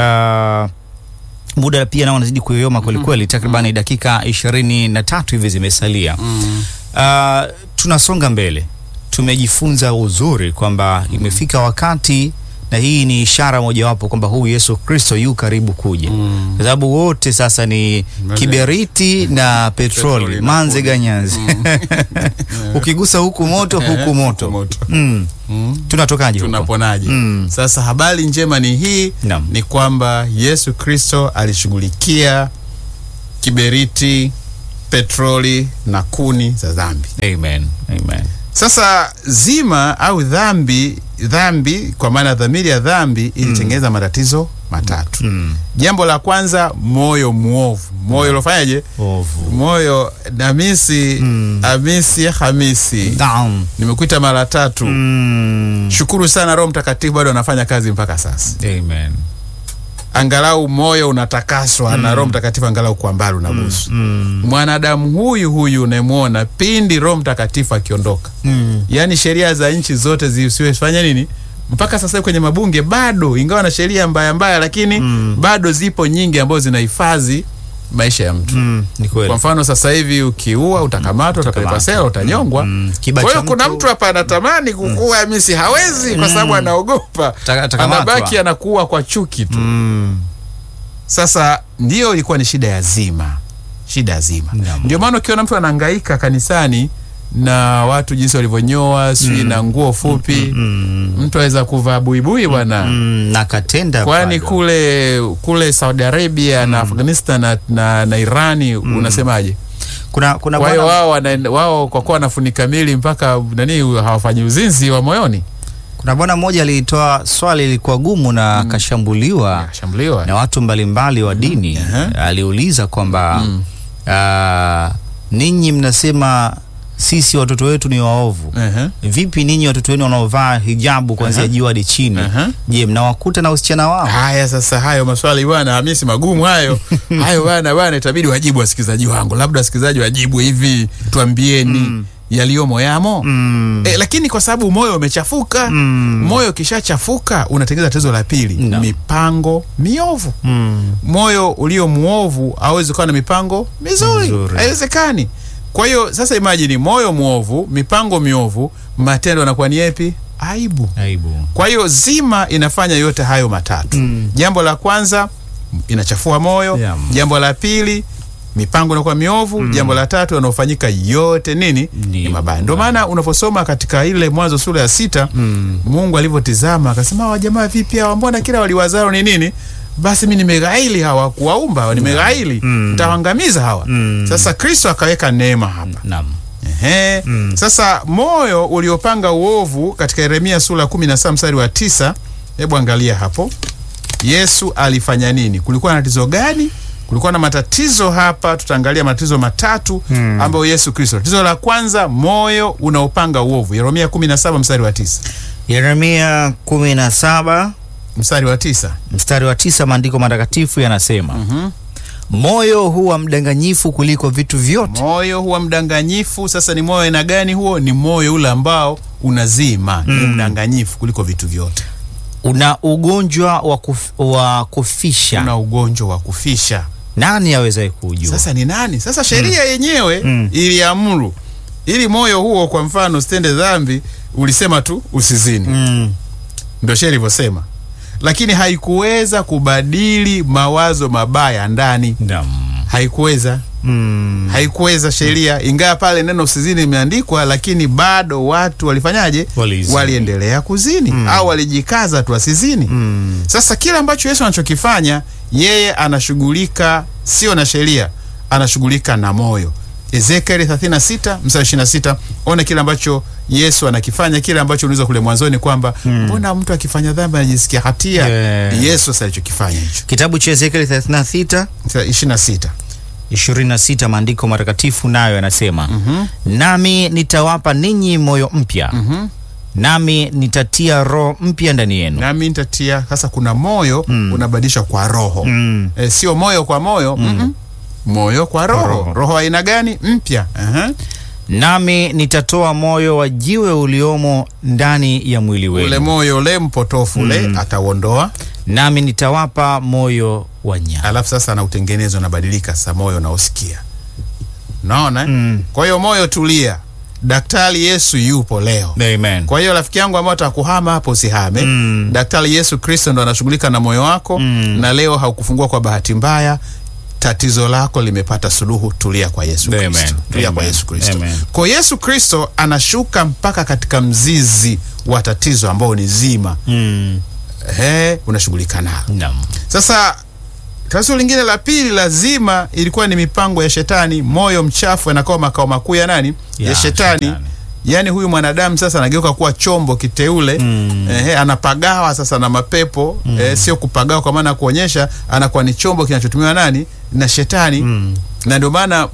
Muda pia nao unazidi kuyoyoma kweli kweli, takriban dakika 23 hivi zimesalia. Tunasonga mbele. Tumejifunza uzuri kwamba imefika wakati, na hii ni ishara mojawapo kwamba huyu Yesu Kristo yu karibu kuja. Kwa sababu wote sasa ni kiberiti na petroli, manze ganyazi. Ukigusa huku moto, huku moto. Tunatokaje huko? Tunaponaje? Sasa habari njema ni hii, ni kwamba Yesu Kristo alishughulikia kiberiti, petroli na kuni za dhambi. Amen. Sasa zima au dhambi kwa maana dhamiri ya dhambi ilitengeneza matatizo matatu. Jambo la kwanza, moyo muovu. Moyo ulofanyaje? Moyo Hamisi. Nimekuita mara tatu. Shukuru sana, Roho Mtakatifu bado anafanya kazi mpaka sasa. Amen. Angalau moyo unatakaswa na Roho Mtakatifu, angalau kwa mbali unabusu. Mwanadamu huyu unayemuona, pindi Roho Mtakatifu akiondoka, yani sheria za nchi zote zisiwefanya nini? Mpaka sasa kwenye mabunge bado, ingawa na sheria mbaya, lakini bado zipo nyingi ambazo zinahifadhi maisha ya mtu. Ni kweli. Kwa mfano sasa hivi ukiua utakamatwa, utapelekwa sela, utanyongwa. Kwa hiyo kuna mtu hapa anatamani kukua Hamisi, hawezi kwa sababu anaogopa. Anabaki anakuwa kwa chuki tu. Sasa ndio ilikuwa ni shida ya zima. Ndio maana ukiona mtu anahangaika kanisani na watu jinsi walivyonyoa na nguo fupi, mtu aweza kuvaa buibui bwana, na katenda. Kwani kule Saudi Arabia na Afghanistan na Irani unasemaje? Kwa hiyo wao kwa kuwa wanafunika mili mpaka hawafanyi uzinzi wa moyoni. Kuna bwana mmoja alitoa swali lilikuwa gumu na akashambuliwa na watu mbalimbali wa dini. Aliuliza kwamba ninyi mnasema sisi watoto wetu ni waovu. Vipi ninyi watoto wenu wanaovaa hijabu kuanzia juu hadi chini? Je, mnawakuta na usichana wao? Haya sasa, hayo maswali bwana Hamisi magumu hayo. Hayo bwana itabidi wajibu wasikilizaji wangu. Labda wasikilizaji wajibu hivi, tuambieni yaliyomo yamo. Lakini kwa sababu moyo umechafuka, moyo kishachafuka unatengeneza tatizo la pili, mipango miovu. Moyo ulio muovu hauwezi kuwa na mipango mizuri. Haiwezekani. Kwa hiyo sasa imagine, moyo muovu, mipango miovu, matendo yanakuwa ni yapi? Aibu. Kwa hiyo zima inafanya yote hayo matatu. Jambo la kwanza inachafua moyo. Jambo la pili, mipango inakuwa miovu. Jambo la tatu, yanayofanyika yote ni mabaya. Ndio maana unaposoma katika ile Mwanzo sura ya 6, Mungu alivyotizama akasema, wa jamaa vipi hawa, mbona kila waliwazao ni nini? basi mimi nimeghaili hawa kuwaumba, nimeghaili, nitawaangamiza hawa. Sasa Kristo akaweka neema hapa. Naam. Sasa moyo uliopanga uovu katika Yeremia sura 17 mstari wa 9, hebu angalia hapo. Yesu alifanya nini? Kulikuwa na tatizo gani? Kulikuwa na matatizo hapa, tutaangalia matatizo matatu ambayo Yesu Kristo. Tatizo la kwanza, moyo unaopanga uovu. Yeremia 17 mstari wa 9. Yeremia 17 mstari wa 9. Mstari wa 9, maandiko matakatifu yanasema, moyo huwa mdanganyifu kuliko vitu vyote. Moyo huwa mdanganyifu. Sasa ni moyo aina gani huo? Ni moyo ule ambao unazima, ni mdanganyifu kuliko vitu vyote. Una ugonjwa wa kufisha. Una ugonjwa wa kufisha. Nani aweza kujua? Sasa ni nani? Sasa sheria yenyewe iliamuru ili moyo huo, kwa mfano, usitende dhambi, ulisema tu usizini. Ndio sheria ilivyosema. Lakini haikuweza kubadili mawazo mabaya ndani. Haikuweza. Haikuweza sheria, ingawa pale neno usizini imeandikwa, lakini bado watu walifanyaje? Waliendelea kuzini au walijikaza tu asizini. Sasa kila ambacho Yesu anachokifanya, yeye anashughulika sio na sheria, anashughulika na moyo. Ezekiel 36 mstari 26, ona kile ambacho Yesu anakifanya, kile ambacho unaweza kule mwanzoni kwamba mbona mtu akifanya dhambi anajisikia hatia. Yesu sasa alichokifanya hicho. Kitabu cha Ezekiel 36 26, maandiko matakatifu nayo yanasema, nami nitawapa ninyi moyo mpya, nami nitatia roho mpya ndani yenu. Nami nitatia. Sasa kuna moyo unabadilisha kwa roho. Sio moyo kwa moyo. Moyo kwa roho. Roho aina gani? Mpya. Nami nitatoa moyo wa jiwe uliomo ndani ya mwili wenu. Ule moyo ule mpotofu ule atauondoa. Nami nitawapa moyo wa nyama. Alafu sasa na utengenezo unabadilika, sasa moyo unaosikia. Unaona? Kwa hiyo moyo tulia. Daktari Yesu yupo leo. Amen. Kwa hiyo rafiki yangu ambao atakuhama hapo, usihame. Daktari Yesu Kristo ndo anashughulika na moyo wako. Na leo haukufungua kwa bahati mbaya. Tatizo lako limepata suluhu. Tulia kwa Yesu Kristo. Tulia kwa Yesu Kristo. Kwa Yesu Kristo anashuka mpaka katika mzizi wa tatizo ambao ni zima. Unashughulika nalo. Sasa tatizo lingine la pili lazima ilikuwa ni mipango ya shetani. Moyo mchafu anakuwa makao makuu ya nani? Ya shetani. Yaani huyu mwanadamu sasa anageuka kuwa chombo kiteule. Anapagawa sasa na mapepo. Sio kupagawa kwa maana kuonyesha, anakuwa ni chombo kinachotumiwa nani? Na shetani. Na ndio maana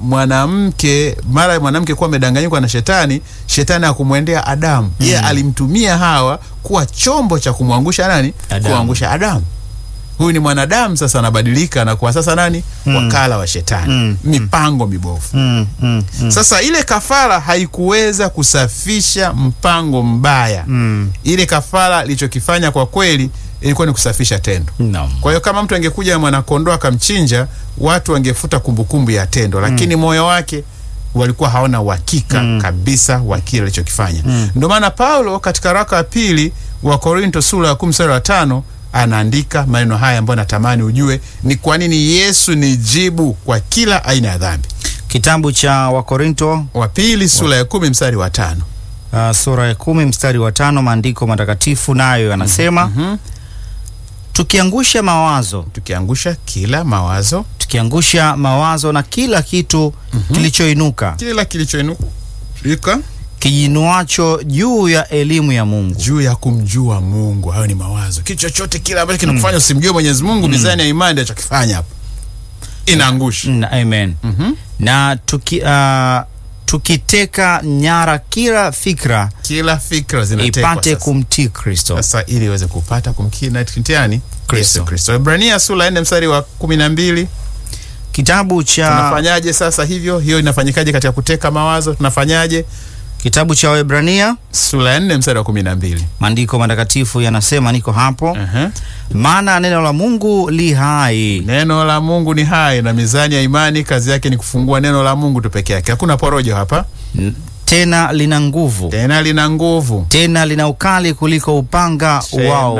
mwanamke kuwa amedanganyika na shetani hakumwendea Adamu. Yeye alimtumia Hawa kuwa chombo cha kumwangusha nani? Kuangusha Adamu. Huyu ni mwanadamu sasa anabadilika na kuwa sasa nani? Wakala wa shetani. Mipango mibovu. Sasa ile kafara haikuweza kusafisha mpango mbaya. Ile kafara ilichokifanya kwa kweli ilikuwa ni kusafisha tendo. Kwa hiyo kama mtu angekuja na mwanakondoo akamchinja, watu wangefuta kumbukumbu ya tendo, lakini moyo wake walikuwa haona uhakika kabisa wa kile alichokifanya. Ndio maana Paulo katika waraka wa pili wa Korinto sura ya 10 mstari wa 5 anaandika maneno haya ambayo natamani ujue ni kwa nini Yesu ni jibu kwa kila aina ya dhambi. Kitabu cha Wakorinto wa pili sura ya 10 mstari wa 5. Sura ya 10 mstari wa 5, maandiko matakatifu nayo yanasema, tukiangusha mawazo na kila kitu kilichoinuka kijinuacho juu ya elimu ya Mungu, juu ya kumjua Mungu. Hayo ni mawazo. Kitu chochote kile ambacho kinakufanya usimjue Mwenyezi Mungu, mizani ya imani ndio chakifanya hapo, inaangusha. Amen. Na tukiteka nyara kila fikra zinatekwa ipate kumtii Kristo. Sasa ili iweze kupata kumtii nani? Kristo. Ibrania sura 4 mstari wa 12. Kitabu cha tunafanyaje sasa hivyo? Hiyo inafanyikaje katika kuteka mawazo? Tunafanyaje? Kitabu cha Waebrania sura 4 mstari wa 12. Maandiko matakatifu yanasema, niko hapo. Maana neno la Mungu li hai. Neno la Mungu ni hai, na mizani ya imani kazi yake ni kufungua neno la Mungu tu peke yake. Hakuna porojo hapa. Tena lina nguvu. Tena lina ukali kuliko upanga wao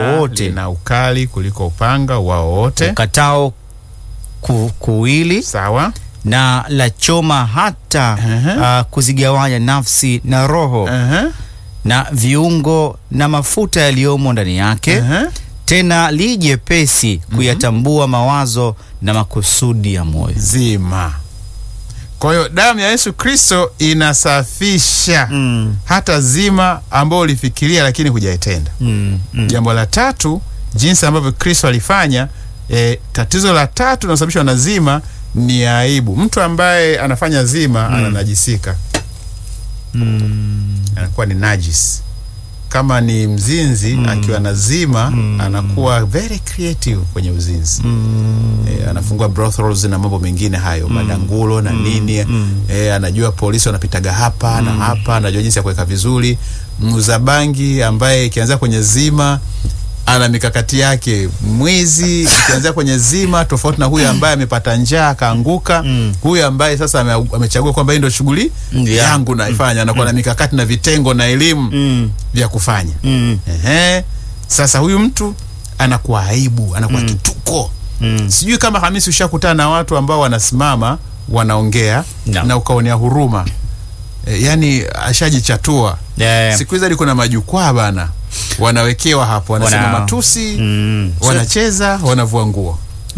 wote. Ukatao kuwili. Sawa. Na la choma hata kuzigawanya nafsi na roho na viungo na mafuta yaliyomo ndani yake, tena li jepesi kuyatambua mawazo na makusudi ya moyo. Zima. Kwa hiyo damu ya Yesu Kristo inasafisha hata zima ambao ulifikiria lakini hujaitenda. Jambo la tatu, jinsi ambavyo Kristo alifanya, tatizo la tatu linalosababishwa na zima ni aibu. Mtu ambaye anafanya zima ananajisika. Anakuwa ni najis. Kama ni mzinzi akiwa na zima anakuwa very creative kwenye uzinzi. Anafungua brothels na mambo mengine hayo, madangulo na nini. Anajua polisi wanapitaga hapa na hapa, anajua jinsi ya kuweka vizuri. Mzabangi ambaye ikianza kwenye zima ana mikakati yake. Mwizi ikianza kwenye zima tofauti na huyu ambaye amepata njaa akaanguka. Huyu ambaye sasa amechagua kwamba hii ndio shughuli yangu naifanya, anakuwa na mikakati na vitengo na elimu vya kufanya. Sasa huyu mtu anakuwa aibu, anakuwa kituko. Sijui kama Hamisi ushakutana na watu ambao wanasimama wanaongea na ukaonea huruma. Yani ashajichatua. Siku hizi kuna majukwaa bana, wanawekewa hapo, wanasema matusi, wanacheza, wanavua nguo.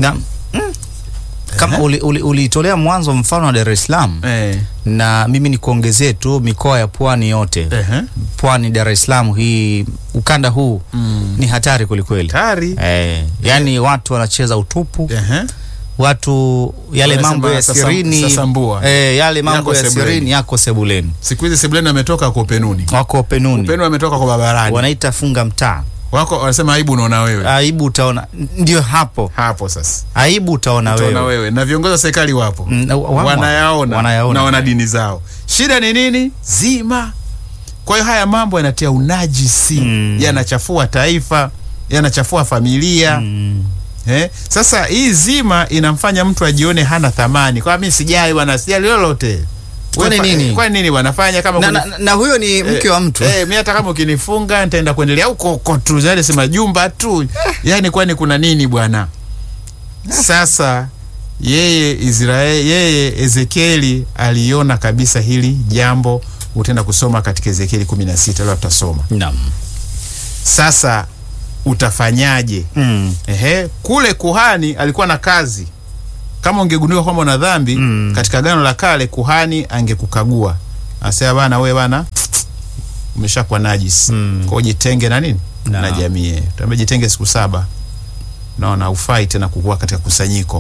Kama ulitolea mwanzo mfano wa Dar es Salaam, na mimi nikuongezee tu mikoa ya Pwani yote. Pwani, Dar es Salaam, hii ukanda huu ni hatari kweli. Yani watu wanacheza utupu. Watu yale mambo ya sirini, yale mambo ya sirini yako sebuleni. Siku hizi sebuleni wametoka kwa penuni. Wako penuni. Upenu wametoka kwa barabarani. Wanaita funga mtaa. Wako wanasema aibu unaona wewe. Aibu utaona. Ndio hapo sasa. Aibu utaona wewe. Na viongozi wa serikali wapo. Wanayaona na wana dini zao. Shida ni nini? Zima. Kwa hiyo haya mambo yanatia unajisi, yanachafua taifa, yanachafua familia. Sasa hii zima inamfanya mtu ajione hana thamani. Kwa mimi sijai bwana, sijali lolote. Kwa nini wanafanya kama na huyo ni mke wa mtu. Mimi hata kama ukinifunga nitaenda kuendelea huko tu, zile sema jumba tu. Yani kwani kuna nini bwana? Sasa yeye Ezekieli aliona kabisa hili jambo. Utaenda kusoma katika Ezekieli 16 leo tutasoma. Sasa utafanyaje? Kule kuhani alikuwa na kazi. Kama ungegundua kwamba una dhambi katika Agano la Kale, kuhani angekukagua. Asema bana, wewe bana umeshakuwa najis. Kwa jitenge na nini? Na jamii. Tuambie jitenge siku 7. Naona ufai tena kukua katika kusanyiko.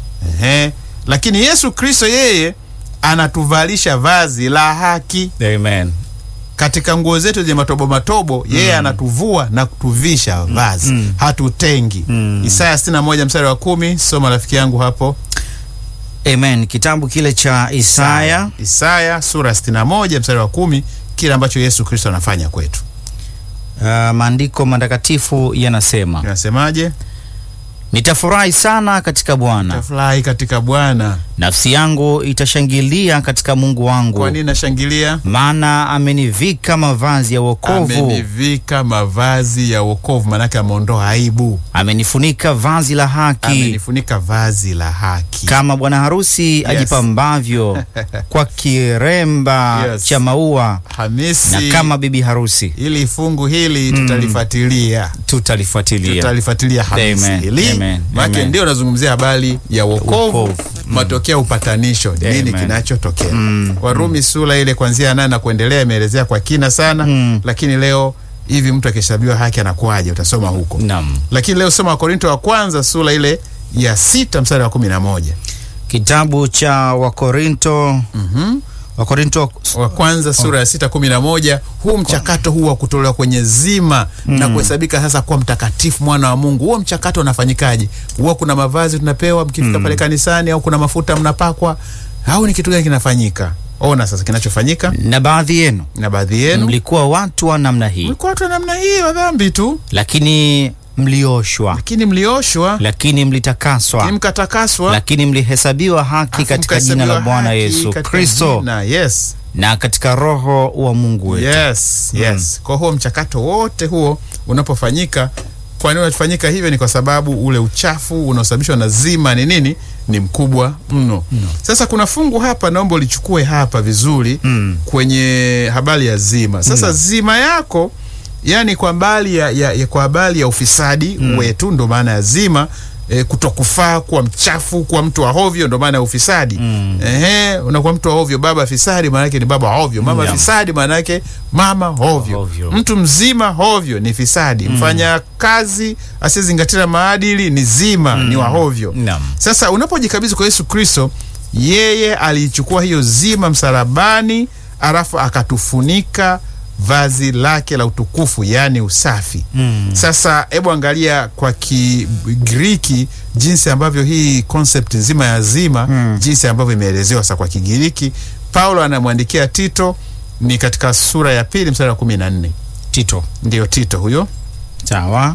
Lakini Yesu Kristo yeye anatuvalisha vazi la haki. Amen. Katika nguo zetu zenye matobo yeye anatuvua na kutuvisha vazi. Hatutengi. Isaya 61 mstari wa 10, soma rafiki yangu hapo. Amen. Kitabu kile cha Isaya sura 61 mstari wa 10, kile ambacho Yesu Kristo anafanya kwetu. Maandiko matakatifu yanasema. Yanasemaje? Nitafurahi sana katika Bwana. Nitafurahi katika Bwana. Nafsi yangu itashangilia katika Mungu wangu. Kwa nini nashangilia? Maana amenivika mavazi ya wokovu. Amenivika mavazi ya wokovu, maana yake ameondoa aibu. Amenifunika vazi la haki. Amenifunika vazi la haki. Kama bwana harusi ajipambavyo kwa kiremba cha maua. Hamisi. Na kama bibi harusi. Ili fungu hili tutalifuatilia Hamisi. Maana ndio nazungumzia habari ya wokovu, matokeo upatanisho. Nini kinachotokea? Warumi sura ile kuanzia 8 na kuendelea imeelezea kwa kina sana. Lakini leo hivi mtu akishabiwa haki anakuaje? Utasoma huko. Lakini leo soma Wakorinto wa kwanza sura ile ya 6 mstari wa 11. Kitabu cha Wakorinto Wakorinto wa kwanza sura ya 6:11. Huu mchakato huu wa kutolewa kwenye zima na kuhesabika sasa kuwa mtakatifu, mwana wa Mungu, huo mchakato unafanyikaje? Huwa kuna mavazi tunapewa mkifika pale kanisani, au kuna mafuta mnapakwa, au ni kitu gani kinafanyika? Ona sasa kinachofanyika. Na baadhi yenu mlikuwa watu wa namna hii. Mlikuwa watu wa namna hii wa dhambi tu. Lakini mlioshwa. Lakini mlitakaswa. Lakini mlihesabiwa haki katika jina la Bwana Yesu Kristo. Na katika Roho wa Mungu wetu. Kwa huo mchakato wote huo unapofanyika, kwa nini unafanyika hivyo? Ni kwa sababu ule uchafu unaosababishwa na zima ni nini? Ni mkubwa mno. Sasa kuna fungu hapa, naomba ulichukue hapa vizuri kwenye habari ya zima. Sasa zima yako Yani kwa habari ya ufisadi wetu, ndo maana ya zima. Kutokufaa, kuwa mchafu, kuwa mtu wa hovyo, ndo maana ya ufisadi. Unakuwa mtu wa hovyo, baba fisadi maana yake ni baba hovyo, mama fisadi maana yake mama hovyo. Mtu mzima hovyo ni fisadi. Mfanya kazi asiyezingatia maadili ni zima, ni wa hovyo. Sasa unapojikabidhi kwa Yesu Kristo, yeye alichukua hiyo zima msalabani, alafu akatufunika vazi lake la utukufu, yani usafi. Sasa hebu angalia kwa Kigiriki jinsi ambavyo hii concept nzima ya zima jinsi ambavyo imeelezewa. Sasa kwa Kigiriki, Paulo anamwandikia Tito, ni katika sura ya 2 mstari wa 14. Tito. Ndio Tito huyo. Sawa.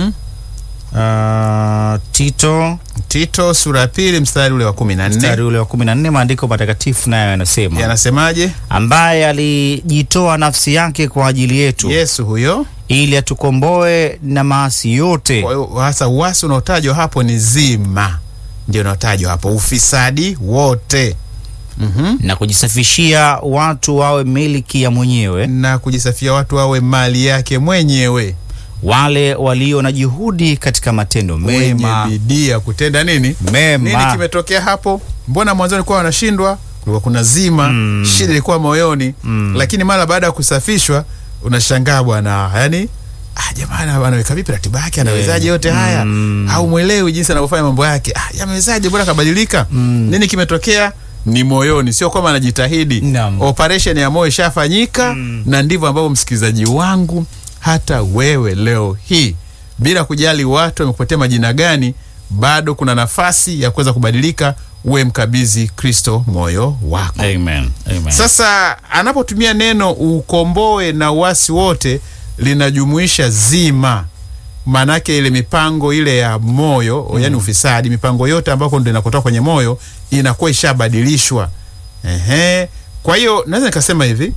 Tito sura ya 2 mstari ule wa 14. Mstari ule wa 14, maandiko matakatifu nayo yanasema. Yanasemaje? Ambaye alijitoa nafsi yake kwa ajili yetu. Yesu huyo, ili atukomboe na maasi yote. Kwa hiyo hasa uasi unaotajwa hapo ni zima, ndio unaotajwa hapo, ufisadi wote. Na kujisafishia watu wawe miliki ya mwenyewe, na kujisafia watu wawe mali yake mwenyewe, wale walio na juhudi katika matendo mema, wenye bidii ya kutenda nini? Mema. Nini kimetokea hapo? Mbona mwanzoni kwa wanashindwa? Kulikuwa kuna zima, shida ilikuwa moyoni. Lakini mara baada ya kusafishwa unashangaa bwana, yani jamani, anaweka vipi ratiba yake? Anawezaje yote haya? Au mwelewi jinsi anavyofanya mambo yake? Yamewezaje? Bwana kabadilika? Nini kimetokea? Ni moyoni, sio kama anajitahidi. Operation ya moyo ishafanyika. Na ndivyo ambavyo, msikilizaji wangu, hata wewe leo hii, bila kujali watu wamekupatia majina gani, bado kuna nafasi ya kuweza kubadilika. Uwe mkabidhi Kristo moyo wako. Amen. Amen. Sasa anapotumia neno ukomboe na uasi wote, linajumuisha zima. Manake ile mipango ile ya moyo, yani ufisadi, mipango yote ambako ndio inakotoka kwenye moyo, inakuwa ishabadilishwa. Kwa hiyo naweza nikasema hivi,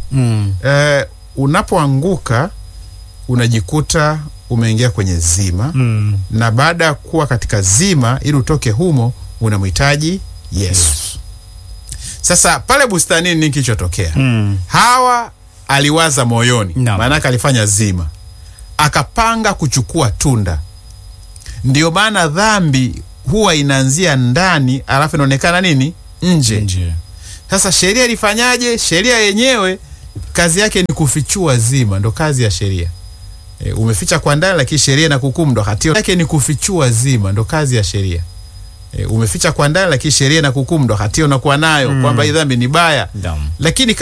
unapoanguka unajikuta umeingia kwenye zima. Na baada ya kuwa katika zima, ili utoke humo, unamhitaji Yesu. Sasa pale bustanini nini kilichotokea? Hawa aliwaza moyoni, maana alifanya zima, akapanga kuchukua tunda. Ndio maana dhambi huwa inaanzia ndani, alafu inaonekana nini? Nje. Sasa sheria ilifanyaje? Sheria yenyewe kazi yake ni kufichua zima, ndo kazi ya sheria. Umeficha kwa ndani, lakini sheria na kuhukumu ndo hatia yake ni kufichua zima, ndo kazi ya sheria. Umeficha kwa ndani, lakini sheria na kuhukumu ndo hatia unakuwa nayo, kwamba hii dhambi ni baya. Lakini